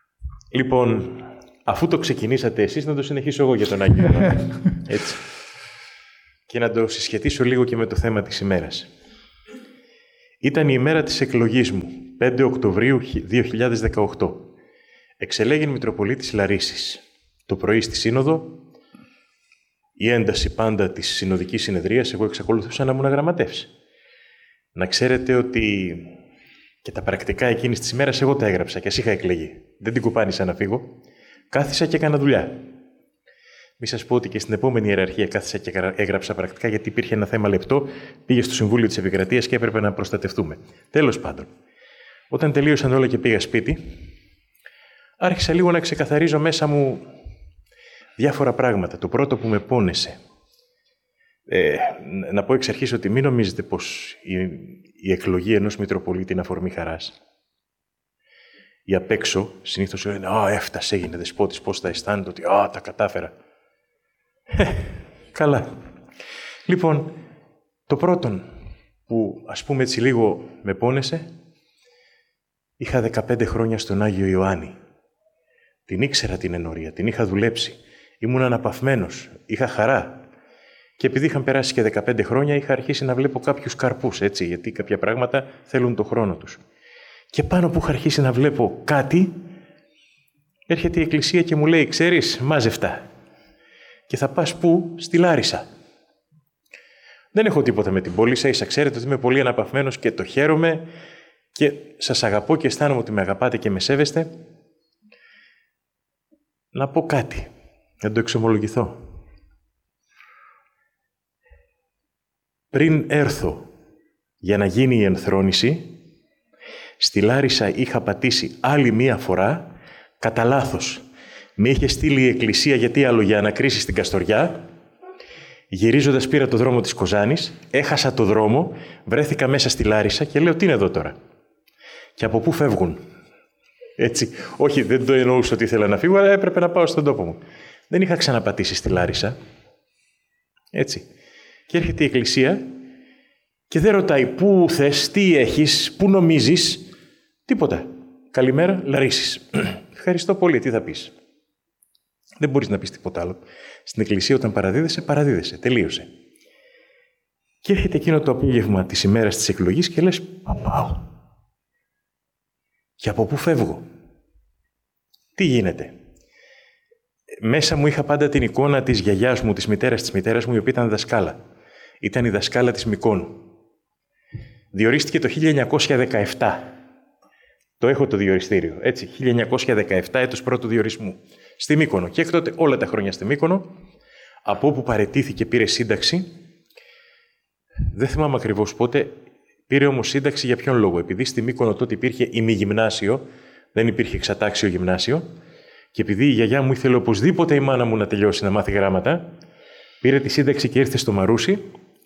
Λοιπόν, αφού το ξεκινήσατε εσείς, να το συνεχίσω εγώ για τον Άγιο Ιωάννη. Έτσι. Και να το συσχετίσω λίγο και με το θέμα της ημέρας. Ήταν η ημέρα της εκλογής μου, πέντε Οκτωβρίου δύο χιλιάδες δεκαοκτώ. Εξελέγην Μητροπολίτης Λαρίσης. Το πρωί στη Σύνοδο, η ένταση πάντα της συνοδικής συνεδρίας, εγώ εξακολουθούσα να ήμουν γραμματεύς. Να ξέρετε ότι και τα πρακτικά εκείνης της ημέρας εγώ τα έγραψα και ας είχα εκλεγεί. Δεν την κουπάνισα να φύγω. Κάθισα και έκανα δουλειά. Μη σας πω ότι και στην επόμενη ιεραρχία κάθισα και έγραψα πρακτικά, γιατί υπήρχε ένα θέμα λεπτό, πήγε στο Συμβούλιο της Επικρατείας και έπρεπε να προστατευτούμε. Τέλος πάντων, όταν τελείωσαν όλα και πήγα σπίτι, άρχισα λίγο να ξεκαθαρίζω μέσα μου διάφορα πράγματα. Το πρώτο που με πόνεσε. Ε, να πω εξ αρχής ότι μην νομίζετε πως η, η εκλογή ενός Μητροπολίτη είναι αφορμή χαράς. Οι απ' έξω συνήθως λένε «Α, έφτασε, έγινε δεσπότης, πώς θα αισθάνεται ότι «Α, τα κατάφερα». Ε, καλά. Λοιπόν, το πρώτον που ας πούμε έτσι λίγο με πόνεσε, είχα δεκαπέντε χρόνια στον Άγιο Ιωάννη. Την ήξερα την ενορία, την είχα δουλέψει. Ήμουν αναπαυμένος, είχα χαρά. Και επειδή είχαν περάσει και δεκαπέντε χρόνια, είχα αρχίσει να βλέπω κάποιους καρπούς, έτσι, γιατί κάποια πράγματα θέλουν το χρόνο τους. Και πάνω που είχα αρχίσει να βλέπω κάτι, έρχεται η Εκκλησία και μου λέει, ξέρεις, μάζευτα. Και θα πας πού? Στη Λάρισα. Δεν έχω τίποτα με την πόλη, ίσα ξέρετε ότι είμαι πολύ αναπαυμένος και το χαίρομαι και σας αγαπώ και αισθάνομαι ότι με αγαπάτε και με σέβεστε. Να πω κάτι, να το εξομολογηθώ. Πριν έρθω για να γίνει η ενθρόνηση, στη Λάρισα είχα πατήσει άλλη μία φορά, κατά λάθος. Με είχε στείλει η Εκκλησία, γιατί άλλο, για ανακρίσεις στην Καστοριά. Γυρίζοντας πήρα το δρόμο της Κοζάνης, έχασα το δρόμο, βρέθηκα μέσα στη Λάρισα και λέω τι είναι εδώ τώρα. Και από πού φεύγουν. Έτσι, όχι, δεν το εννοούσα ότι ήθελα να φύγω, αλλά έπρεπε να πάω στον τόπο μου. Δεν είχα ξαναπατήσει στη Λάρισα. Έτσι. Και έρχεται η Εκκλησία και δεν ρωτάει πού θες, τι έχεις, πού νομίζεις. Τίποτα. Καλημέρα, Λαρίσης. Ευχαριστώ πολύ, τι θα πεις. Δεν μπορείς να πεις τίποτα άλλο. Στην Εκκλησία όταν παραδίδεσαι, παραδίδεσαι. Τελείωσε. Και έρχεται εκείνο το απόγευμα της ημέρας της εκλογής και λες, παπάω. Και από πού φεύγω. Τι γίνεται. Μέσα μου είχα πάντα την εικόνα της γιαγιάς μου, της μητέρας της μητέρας μου, η οποία ήταν δασκάλα. Ήταν η δασκάλα της Μυκόνου. Διορίστηκε το χίλια εννιακόσια δεκαεπτά. Το έχω το διοριστήριο. Έτσι, χίλια εννιακόσια δεκαεπτά, έτος πρώτου διορισμού. Στη Μύκονο. Και εκ τότε όλα τα χρόνια στη Μύκονο, από όπου παραιτήθηκε, πήρε σύνταξη. Δεν θυμάμαι ακριβώς πότε. Πήρε όμως σύνταξη για ποιον λόγο. Επειδή στη Μύκονο τότε υπήρχε ημιγυμνάσιο, δεν υπήρχε εξατάξιο γυμνάσιο, και επειδή η γιαγιά μου ήθελε οπωσδήποτε η μάνα μου να τελειώσει να μάθει γράμματα, πήρε τη σύνταξη και ήρθε στο Μαρούσι.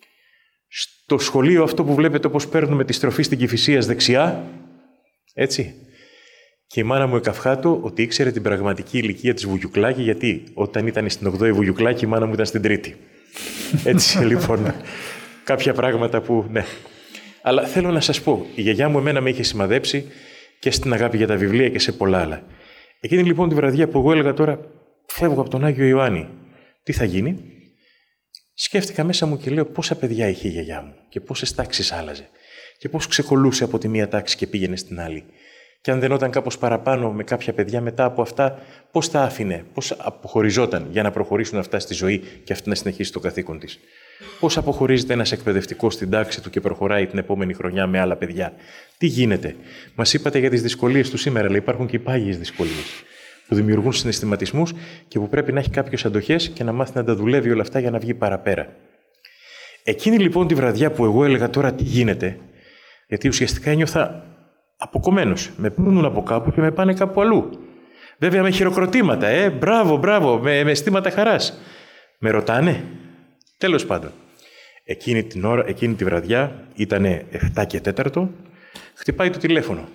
Στο σχολείο αυτό που βλέπετε όπως παίρνουμε τη στροφή στην Κηφισίας δεξιά, έτσι. Και η μάνα μου εκαυχάτω ότι ήξερε την πραγματική ηλικία της Βουγιουκλάκη, γιατί όταν ήταν στην ογδόη Βουγιουκλάκη η μάνα μου ήταν στην τρίτη. Έτσι λοιπόν, κάποια πράγματα που, ναι. Αλλά θέλω να σας πω, η γιαγιά μου εμένα με είχε σημαδέψει και στην αγάπη για τα βιβλία και σε πολλά άλλα. Εκείνη λοιπόν τη βραδιά που εγώ έλεγα τώρα, φεύγω από τον Άγιο Ιωάννη, τι θα γίνει. Σκέφτηκα μέσα μου και λέω πόσα παιδιά είχε η γιαγιά μου και πόσες τάξεις άλλαζε και πώς ξεκολούσε από τη μία τάξη και πήγαινε στην άλλη. Και αν δεν ήταν κάπως παραπάνω με κάποια παιδιά μετά από αυτά, πώς τα άφηνε, πώς αποχωριζόταν για να προχωρήσουν αυτά στη ζωή και αυτή να συνεχίσει το καθήκον της. Πώς αποχωρίζεται ένας εκπαιδευτικός στην τάξη του και προχωράει την επόμενη χρονιά με άλλα παιδιά. Τι γίνεται. Μας είπατε για τις δυσκολίες του σήμερα, αλλά υπάρχουν και οι πάγιες δυσκολίες που δημιουργούν συναισθηματισμούς και που πρέπει να έχει κάποιος αντοχές και να μάθει να τα δουλεύει όλα αυτά για να βγει παραπέρα. Εκείνη λοιπόν τη βραδιά που εγώ έλεγα τώρα τι γίνεται, γιατί ουσιαστικά ένιωθα αποκομμένος. Με παίρνουν από κάπου και με πάνε κάπου αλλού. Βέβαια με χειροκροτήματα, ε, μπράβο, μπράβο, με, με αισθήματα χαράς. Με ρωτάνε. Τέλος πάντων. Εκείνη την ώρα, εκείνη τη βραδιά, ήτανε εφτά και τέταρτο, χτυπάει το τηλέφωνο.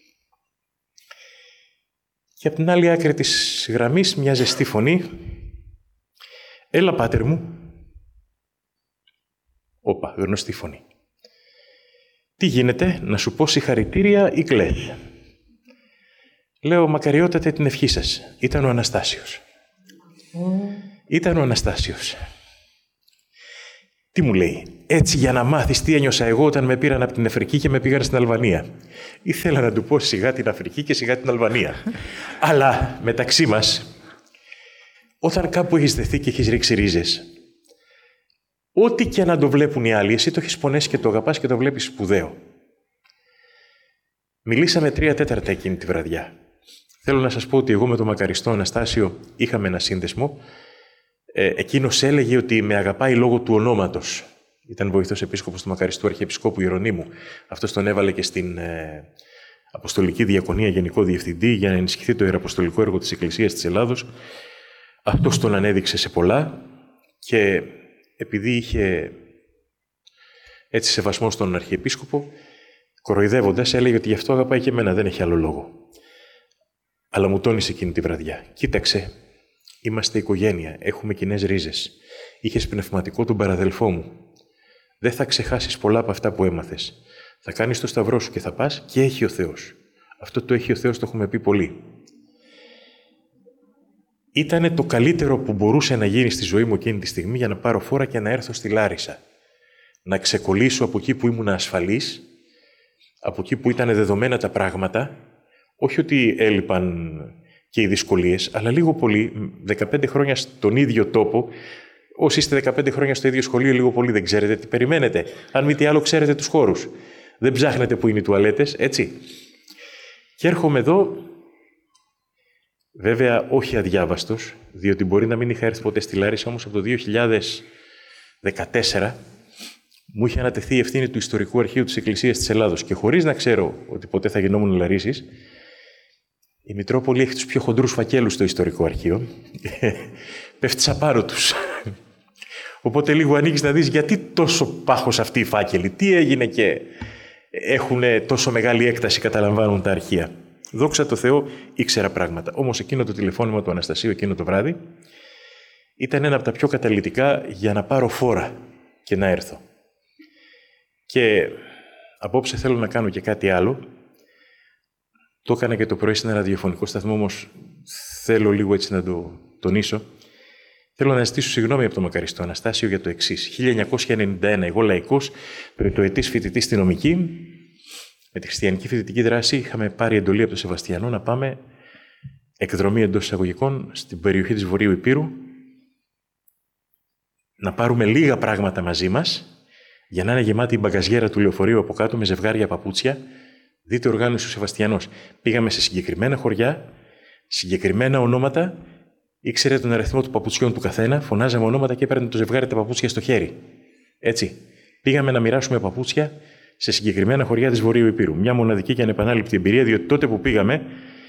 Και από την άλλη άκρη της γραμμής μια ζεστή φωνή. Έλα, πάτερ μου. Όπα, γνωστή φωνή. Τι γίνεται, να σου πω συγχαρητήρια ή κλαις. Λέω, μακαριότατε την ευχή σας. Ήταν ο Αναστάσιος. Mm. Ήταν ο Αναστάσιος. Τι μου λέει, έτσι για να μάθεις τι ένιωσα εγώ όταν με πήραν από την Αφρική και με πήγαν στην Αλβανία. Ήθελα να του πω σιγά την Αφρική και σιγά την Αλβανία. Αλλά μεταξύ μας, όταν κάπου έχεις δεθεί και έχεις ρίξει ρίζες, ό,τι και να το βλέπουν οι άλλοι, εσύ το έχεις πονέσει και το αγαπάς και το βλέπεις σπουδαίο. Μιλήσαμε τρία τέταρτα εκείνη τη βραδιά. Θέλω να σας πω ότι εγώ με τον μακαριστό Αναστάσιο είχαμε ένα σύνδεσμο. Ε, εκείνος έλεγε ότι με αγαπάει λόγω του ονόματος. Ήταν βοηθός επίσκοπος του μακαριστού Αρχιεπισκόπου Ιερονύμου. Αυτός τον έβαλε και στην ε, Αποστολική Διακονία Γενικό Διευθυντή για να ενισχυθεί το ιεραποστολικό έργο της Εκκλησίας της Ελλάδος. Αυτός τον ανέδειξε σε πολλά και επειδή είχε έτσι σεβασμό στον Αρχιεπίσκοπο, κοροϊδεύοντας, έλεγε ότι γι' αυτό αγαπάει και εμένα, δεν έχει άλλο λόγο. Αλλά μου τόνισε εκείνη τη βραδιά. Κοίταξε, είμαστε οικογένεια, έχουμε κοινές ρίζες. Είχες πνευματικό τον παραδελφό μου. Δεν θα ξεχάσεις πολλά από αυτά που έμαθες. Θα κάνεις το σταυρό σου και θα πας και έχει ο Θεός. Αυτό το έχει ο Θεός, το έχουμε πει πολύ. Ήτανε το καλύτερο που μπορούσε να γίνει στη ζωή μου εκείνη τη στιγμή για να πάρω φόρα και να έρθω στη Λάρισα. Να ξεκολλήσω από εκεί που ήμουν ασφαλής, από εκεί που ήταν δεδομένα τα πράγματα, όχι ότι έλειπαν και οι δυσκολίες, αλλά λίγο πολύ, δεκαπέντε χρόνια στον ίδιο τόπο. Όσοι είστε δεκαπέντε χρόνια στο ίδιο σχολείο, λίγο πολύ δεν ξέρετε τι περιμένετε. Αν μη τι άλλο, ξέρετε τους χώρους. Δεν ψάχνετε που είναι οι τουαλέτες, έτσι. Και έρχομαι εδώ, βέβαια όχι αδιάβαστος, διότι μπορεί να μην είχα έρθει ποτέ στη Λάρισα, όμως από το δύο χιλιάδες δεκατέσσερα μου είχε ανατεθεί η ευθύνη του Ιστορικού Αρχείου της Εκκλησίας της Ελλάδος και χωρίς να ξέρω ότι ποτέ θα γινόμουν Λαρίσης, η Μητρόπολη έχει τους πιο χοντρούς φακέλους στο Ιστορικό Αρχείο. Πέφτεις απάνω τους. Οπότε λίγο ανοίγεις να δεις γιατί τόσο πάχος αυτοί οι φάκελοι, τι έγινε και έχουν τόσο μεγάλη έκταση, καταλαμβάνουν τα αρχεία. Δόξα τω Θεώ, ήξερα πράγματα. Όμως εκείνο το τηλεφώνημα του Αναστασίου εκείνο το βράδυ ήταν ένα από τα πιο καταλυτικά για να πάρω φόρα και να έρθω. Και απόψε θέλω να κάνω και κάτι άλλο. Το έκανα και το πρωί σε ένα ραδιοφωνικό σταθμό, όμως θέλω λίγο έτσι να το τονίσω. Θέλω να ζητήσω συγγνώμη από τον μακαριστό Αναστάσιο για το εξής. χίλια εννιακόσια ενενήντα ένα, εγώ λαϊκός, πρωτοετής φοιτητής στη νομική, με τη χριστιανική φοιτητική δράση είχαμε πάρει εντολή από τον Σεβαστιανό να πάμε εκδρομή εντός εισαγωγικών στην περιοχή της Βορείου Ηπείρου, να πάρουμε λίγα πράγματα μαζί μας, για να είναι γεμάτη η μπαγκαζιέρα του λεωφορείου από κάτω με ζευγάρια παπούτσια. Δείτε οργάνωση ο Σεβαστιανός. Πήγαμε σε συγκεκριμένα χωριά, συγκεκριμένα ονόματα, ήξερε τον αριθμό του παπουτσιών του καθένα, φωνάζαμε ονόματα και έπαιρνε το ζευγάρι τα παπούτσια στο χέρι. Έτσι. Πήγαμε να μοιράσουμε παπούτσια σε συγκεκριμένα χωριά της Βορείου Ηπείρου. Μια μοναδική και ανεπανάληπτη εμπειρία, διότι τότε που πήγαμε,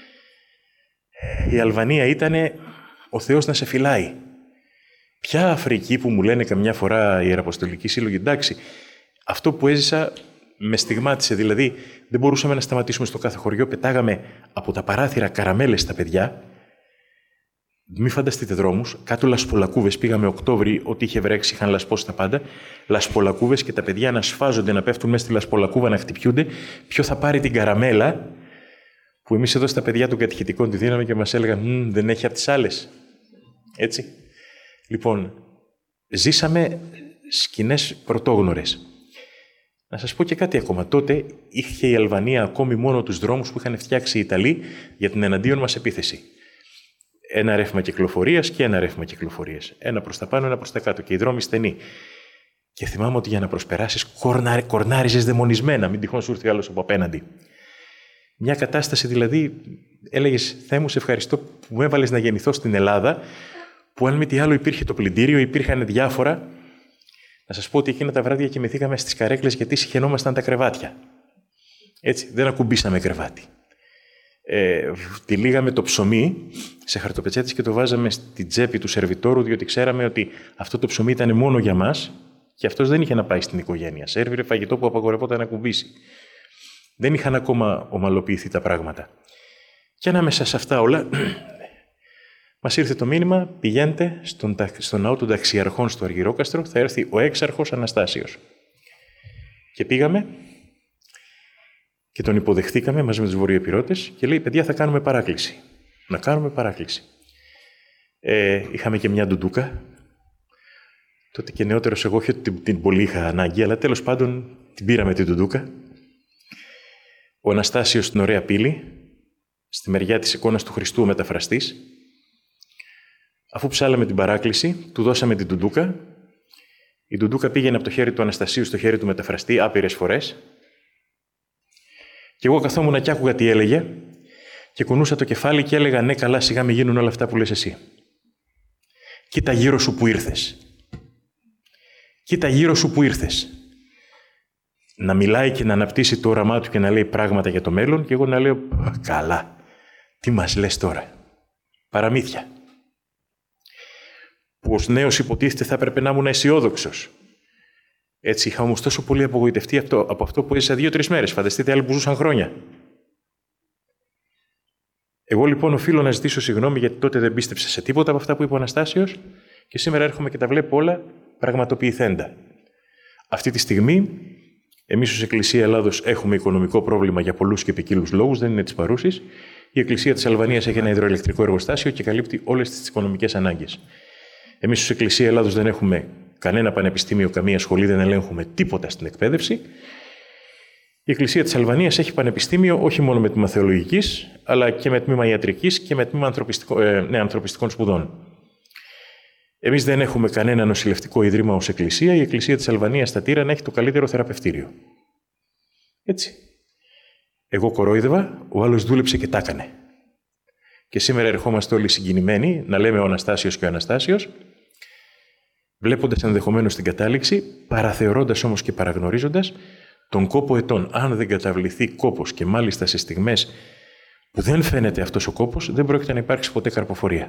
η Αλβανία ήταν ο Θεός να σε φυλάει. Ποια Αφρική που μου λένε καμιά φορά οι Ιεραποστολικοί Σύλλογοι, εντάξει, αυτό που έζησα με στιγμάτισε, δηλαδή δεν μπορούσαμε να σταματήσουμε στο κάθε χωριό, πετάγαμε από τα παράθυρα καραμέλες στα παιδιά. Μη φανταστείτε δρόμους, κάτω λασπολακούβες, πήγαμε Οκτώβρη, ό,τι είχε βρέξει, είχαν λασπώσει τα πάντα. Λασπολακούβες και τα παιδιά να σφάζονται, να πέφτουν μέσα στη λασπολακούβα, να χτυπιούνται. Ποιο θα πάρει την καραμέλα, που εμείς εδώ στα παιδιά των κατηχητικών τη δίναμε και μας έλεγαν δεν έχει από τις άλλες. Έτσι. Λοιπόν, ζήσαμε σκηνές πρωτόγνωρες. Να σας πω και κάτι ακόμα. Τότε είχε η Αλβανία ακόμη μόνο τους δρόμους που είχαν φτιάξει οι Ιταλοί για την εναντίον μας επίθεση. Ένα ρεύμα κυκλοφορίας και ένα ρεύμα κυκλοφορίας. Ένα προς τα πάνω, ένα προς τα κάτω. Και οι δρόμοι στενοί. Και θυμάμαι ότι για να προσπεράσεις κορνάρι, κορνάριζες δαιμονισμένα, μην τυχόν σου έρθει άλλος από απέναντι. Μια κατάσταση δηλαδή, έλεγες Θεέ μου, σε ευχαριστώ που μου έβαλες να γεννηθώ στην Ελλάδα, που αν μη τι άλλο υπήρχε το πλυντήριο, υπήρχαν διάφορα. Να σας πω ότι εκείνα τα βράδια κοιμηθήκαμε στις καρέκλες γιατί συχαινόμασταν τα κρεβάτια. Έτσι, δεν ακουμπήσαμε κρεβάτι. Ε, τυλίγαμε το ψωμί σε χαρτοπετσέτες και το βάζαμε στην τσέπη του σερβιτόρου, διότι ξέραμε ότι αυτό το ψωμί ήταν μόνο για μας και αυτός δεν είχε να πάει στην οικογένεια. Σέρβιρε φαγητό που απαγορευόταν να κουμπίσει. Δεν είχαν ακόμα ομαλοποιηθεί τα πράγματα. Και ανάμεσα σε αυτά όλα, μας ήρθε το μήνυμα, πηγαίνετε στον, στον ναό των ταξιαρχών στο Αργυρόκαστρο, θα έρθει ο έξαρχος Αναστάσιος. Και πήγαμε Και τον υποδεχθήκαμε μαζί με τους Βορειοεπειρώτες και λέει: παιδιά, θα κάνουμε παράκληση. Να κάνουμε παράκληση. Ε, είχαμε και μια ντουντούκα. Τότε και νεότερος εγώ, όχι την, την πολύ είχα ανάγκη, αλλά τέλος πάντων την πήραμε την ντουντούκα. Ο Αναστάσιος στην ωραία πύλη, στη μεριά της εικόνας του Χριστού ο μεταφραστής. Αφού ψάλαμε την παράκληση, του δώσαμε την ντουντούκα. Η ντουντούκα πήγαινε από το χέρι του Αναστασίου στο χέρι του μεταφραστή άπειρες φορές. Και εγώ καθόμουν και άκουγα τι έλεγε και κουνούσα το κεφάλι και έλεγα: ναι, καλά, σιγά μην γίνουν όλα αυτά που λες εσύ. Κοίτα γύρω σου που ήρθες. Κοίτα γύρω σου που ήρθες. Να μιλάει και να αναπτύσσει το όραμά του και να λέει πράγματα για το μέλλον και εγώ να λέω: καλά, τι μας λες τώρα. Παραμύθια. Που ως νέος υποτίθεται θα έπρεπε να ήμουν αισιόδοξος. Έτσι είχα όμως τόσο πολύ απογοητευτεί αυτό, από αυτό που έζησα δύο-τρεις μέρες. Φανταστείτε άλλοι που ζούσαν χρόνια. Εγώ λοιπόν οφείλω να ζητήσω συγγνώμη γιατί τότε δεν πίστεψα σε τίποτα από αυτά που είπε ο Αναστάσιος και σήμερα έρχομαι και τα βλέπω όλα πραγματοποιηθέντα. Αυτή τη στιγμή, εμείς ως Εκκλησία Ελλάδος έχουμε οικονομικό πρόβλημα για πολλούς και ποικίλους λόγους, δεν είναι της παρούσης. Η Εκκλησία της Αλβανίας έχει ένα υδροελεκτρικό εργοστάσιο και καλύπτει όλες τις οικονομικές ανάγκες. Εμείς ως Εκκλησία Ελλάδος δεν έχουμε κανένα πανεπιστήμιο, καμία σχολή, δεν ελέγχουμε τίποτα στην εκπαίδευση. Η Εκκλησία της Αλβανίας έχει πανεπιστήμιο όχι μόνο με τμήμα θεολογικής, αλλά και με τμήμα ιατρικής και με τμήμα ανθρωπιστικό, ε, ναι, ανθρωπιστικών σπουδών. Εμείς δεν έχουμε κανένα νοσηλευτικό ίδρυμα ως Εκκλησία. Η Εκκλησία της Αλβανίας στα Τύρανα έχει το καλύτερο θεραπευτήριο. Έτσι. Εγώ κορόιδευα, ο άλλος δούλεψε και τα έκανε. Και σήμερα ερχόμαστε όλοι συγκινημένοι να λέμε ο Αναστάσιος και ο Αναστάσιος, βλέποντας ενδεχομένως την κατάληξη, παραθεωρώντας όμως και παραγνωρίζοντας τον κόπο ετών. Αν δεν καταβληθεί κόπος και μάλιστα σε στιγμές που δεν φαίνεται αυτός ο κόπος, δεν πρόκειται να υπάρξει ποτέ καρποφορία.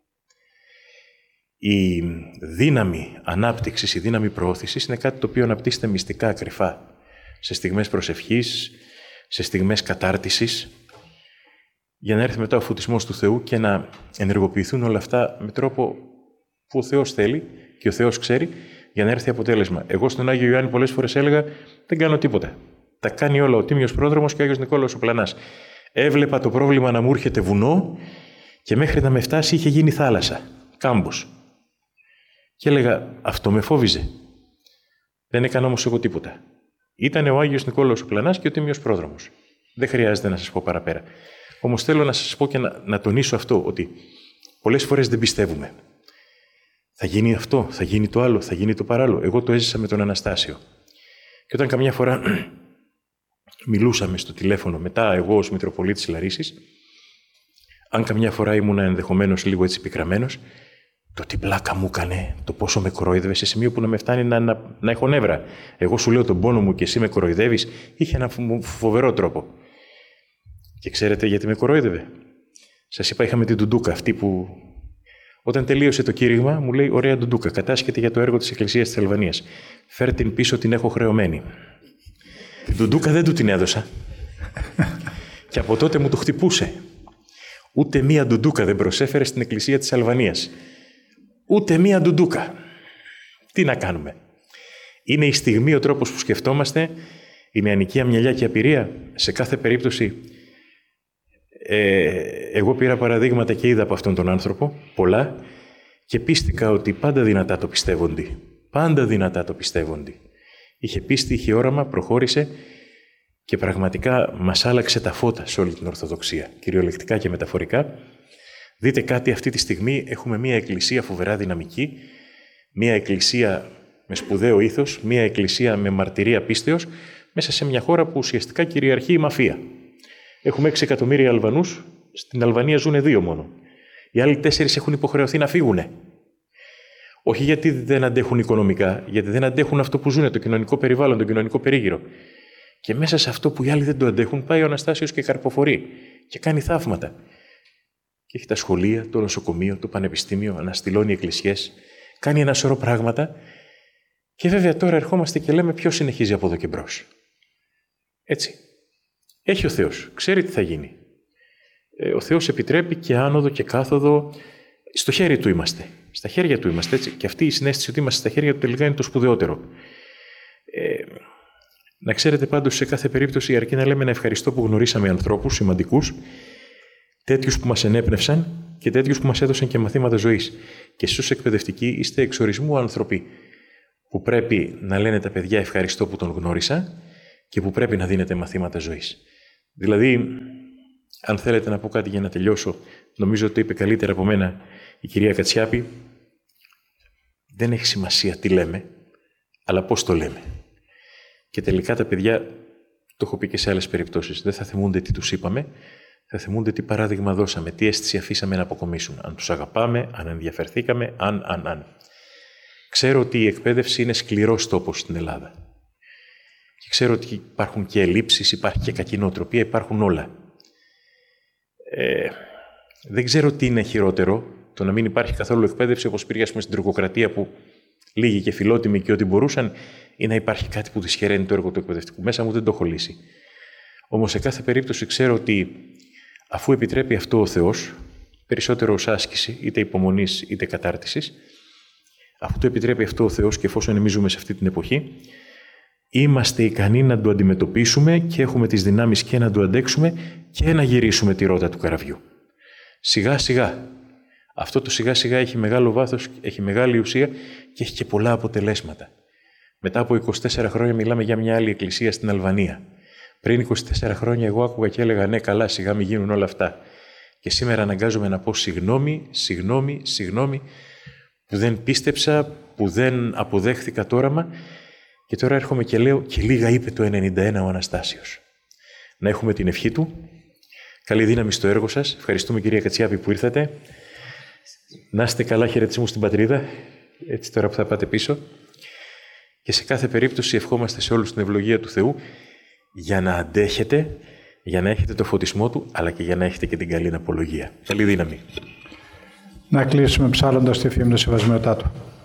Η δύναμη ανάπτυξης, η δύναμη προώθησης είναι κάτι το οποίο αναπτύσσεται μυστικά, κρυφά, σε στιγμές προσευχής, σε στιγμές κατάρτισης, για να έρθει μετά ο φωτισμός του Θεού και να ενεργοποιηθούν όλα αυτά με τρόπο που ο Θεός θέλει και ο Θεός ξέρει, για να έρθει αποτέλεσμα. Εγώ στον Άγιο Ιωάννη πολλές φορές έλεγα: δεν κάνω τίποτα. Τα κάνει όλα ο Τίμιος Πρόδρομος και ο Άγιος Νικόλαος ο Πλανάς. Έβλεπα το πρόβλημα να μου έρχεται βουνό και μέχρι να με φτάσει είχε γίνει θάλασσα, κάμπος. Και έλεγα: αυτό με φόβιζε. Δεν έκανα όμως εγώ τίποτα. Ήταν ο Άγιος Νικόλαος ο Πλανάς και ο Τίμιος Πρόδρομος. Δεν χρειάζεται να σας πω παραπέρα. Όμως θέλω να σας πω και να, να τονίσω αυτό, ότι πολλές φορές δεν πιστεύουμε. Θα γίνει αυτό, θα γίνει το άλλο, θα γίνει το παράλληλο. Εγώ το έζησα με τον Αναστάσιο. Και όταν καμιά φορά μιλούσαμε στο τηλέφωνο, μετά εγώ ως Μητροπολίτης Λαρίσης, αν καμιά φορά ήμουν ενδεχομένως λίγο έτσι πικραμένος, το τι πλάκα μου έκανε, το πόσο με κοροϊδεύε, σε σημείο που να με φτάνει να, να, να έχω νεύρα. Εγώ σου λέω τον πόνο μου και εσύ με κοροϊδεύεις, είχε ένα φοβερό τρόπο. Και ξέρετε γιατί με κοροϊδεύε. Σας είπα, είχαμε την ντουντούκα αυτή που. Όταν τελείωσε το κήρυγμα, μου λέει: ωραία ντουντούκα, κατάσχεται για το έργο της Εκκλησίας της Αλβανίας. Φέρ την πίσω, την έχω χρεωμένη. Την ντουντούκα δεν του την έδωσα. Και από τότε μου το χτυπούσε. Ούτε μία ντουντούκα δεν προσέφερε στην Εκκλησία της Αλβανίας. Ούτε μία ντουντούκα. Τι να κάνουμε. Είναι η στιγμή, ο τρόπος που σκεφτόμαστε, η νεανική αμυαλιά και απειρία. Σε κάθε περίπτωση, ε, εγώ πήρα παραδείγματα και είδα από αυτόν τον άνθρωπο, πολλά, και πίστηκα ότι πάντα δυνατά το πιστεύονται. Πάντα δυνατά το πιστεύονται. Είχε πίστη, είχε όραμα, προχώρησε και πραγματικά μας άλλαξε τα φώτα σε όλη την Ορθοδοξία, κυριολεκτικά και μεταφορικά. Δείτε κάτι, αυτή τη στιγμή έχουμε μία εκκλησία φοβερά δυναμική, μία εκκλησία με σπουδαίο ήθος, μία εκκλησία με μαρτυρία πίστεως, μέσα σε μια χώρα που ουσιαστικά κυριαρχεί η μαφία. Έχουμε έξι εκατομμύρια Αλβανούς, στην Αλβανία ζουν δύο μόνο. Οι άλλοι τέσσερις έχουν υποχρεωθεί να φύγουνε. Όχι γιατί δεν αντέχουν οικονομικά, γιατί δεν αντέχουν αυτό που ζουν, το κοινωνικό περιβάλλον, το κοινωνικό περίγυρο. Και μέσα σε αυτό που οι άλλοι δεν το αντέχουν, πάει ο Αναστάσιος και καρποφορεί και κάνει θαύματα. Και έχει τα σχολεία, το νοσοκομείο, το πανεπιστήμιο, αναστηλώνει εκκλησιές, κάνει ένα σωρό πράγματα. Και βέβαια τώρα ερχόμαστε και λέμε ποιος συνεχίζει από εδώ και μπρος. Έτσι. Έχει ο Θεός, ξέρει τι θα γίνει. Ε, ο Θεός επιτρέπει και άνοδο και κάθοδο. Στο χέρι του είμαστε. Στα χέρια του είμαστε. Έτσι. Και αυτή η συναίσθηση ότι είμαστε στα χέρια του τελικά είναι το σπουδαιότερο. Ε, Να ξέρετε πάντως, σε κάθε περίπτωση, αρκεί να λέμε ένα ευχαριστώ που γνωρίσαμε ανθρώπους σημαντικούς, τέτοιους που μας ενέπνευσαν και τέτοιους που μας έδωσαν και μαθήματα ζωής. Και εσείς ως εκπαιδευτικοί είστε εξορισμού άνθρωποι που πρέπει να λένε τα παιδιά ευχαριστώ που τον γνώρισα και που πρέπει να δίνετε μαθήματα ζωής. Δηλαδή, αν θέλετε να πω κάτι για να τελειώσω, νομίζω ότι το είπε καλύτερα από μένα η κυρία Κατσιάπη, δεν έχει σημασία τι λέμε, αλλά πώς το λέμε. Και τελικά τα παιδιά, το έχω πει και σε άλλες περιπτώσεις, δεν θα θυμούνται τι τους είπαμε, θα θυμούνται τι παράδειγμα δώσαμε, τι αίσθηση αφήσαμε να αποκομίσουν. Αν τους αγαπάμε, αν ενδιαφερθήκαμε, αν, αν, αν. Ξέρω ότι η εκπαίδευση είναι σκληρός τόπος στην Ελλάδα. Και ξέρω ότι υπάρχουν και ελλείψεις, υπάρχει και κακή νοοτροπία, υπάρχουν όλα. Ε, δεν ξέρω τι είναι χειρότερο, το να μην υπάρχει καθόλου εκπαίδευση, όπως πήγε στην τουρκοκρατία που λίγοι και φιλότιμοι και ό,τι μπορούσαν, ή να υπάρχει κάτι που δυσχεραίνει το έργο του εκπαιδευτικού. Μέσα μου δεν το έχω λύσει. Όμως σε κάθε περίπτωση ξέρω ότι αφού επιτρέπει αυτό ο Θεός, περισσότερο ως άσκηση, είτε υπομονής είτε κατάρτισης, αφού το επιτρέπει αυτό ο Θεός και εφόσον εμείς ζούμε σε αυτή την εποχή, είμαστε ικανοί να το αντιμετωπίσουμε και έχουμε τις δυνάμεις και να το αντέξουμε και να γυρίσουμε τη ρότα του καραβιού. Σιγά σιγά. Αυτό το σιγά σιγά έχει μεγάλο βάθος, έχει μεγάλη ουσία και έχει και πολλά αποτελέσματα. Μετά από είκοσι τέσσερα χρόνια μιλάμε για μια άλλη εκκλησία στην Αλβανία. Πριν είκοσι τέσσερα χρόνια εγώ άκουγα και έλεγα ναι καλά σιγά μην γίνουν όλα αυτά. Και σήμερα αναγκάζομαι να πω συγγνώμη, συγγνώμη, συγγνώμη που δεν πίστεψα, που δεν αποδέχθηκα το όραμα και τώρα έρχομαι και λέω και λίγα είπε το ενενήντα ένα ο Αναστάσιος. Να έχουμε την ευχή του. Καλή δύναμη στο έργο σας. Ευχαριστούμε κυρία Κατσιάπη που ήρθατε. Να είστε καλά, χαιρετισμού στην πατρίδα, έτσι τώρα που θα πάτε πίσω. Και σε κάθε περίπτωση ευχόμαστε σε όλους την ευλογία του Θεού για να αντέχετε, για να έχετε το φωτισμό Του, αλλά και για να έχετε και την καλή απολογία. Καλή δύναμη. Να κλείσουμε ψάλλοντας τη φήμη του Σεβασμιωτάτου.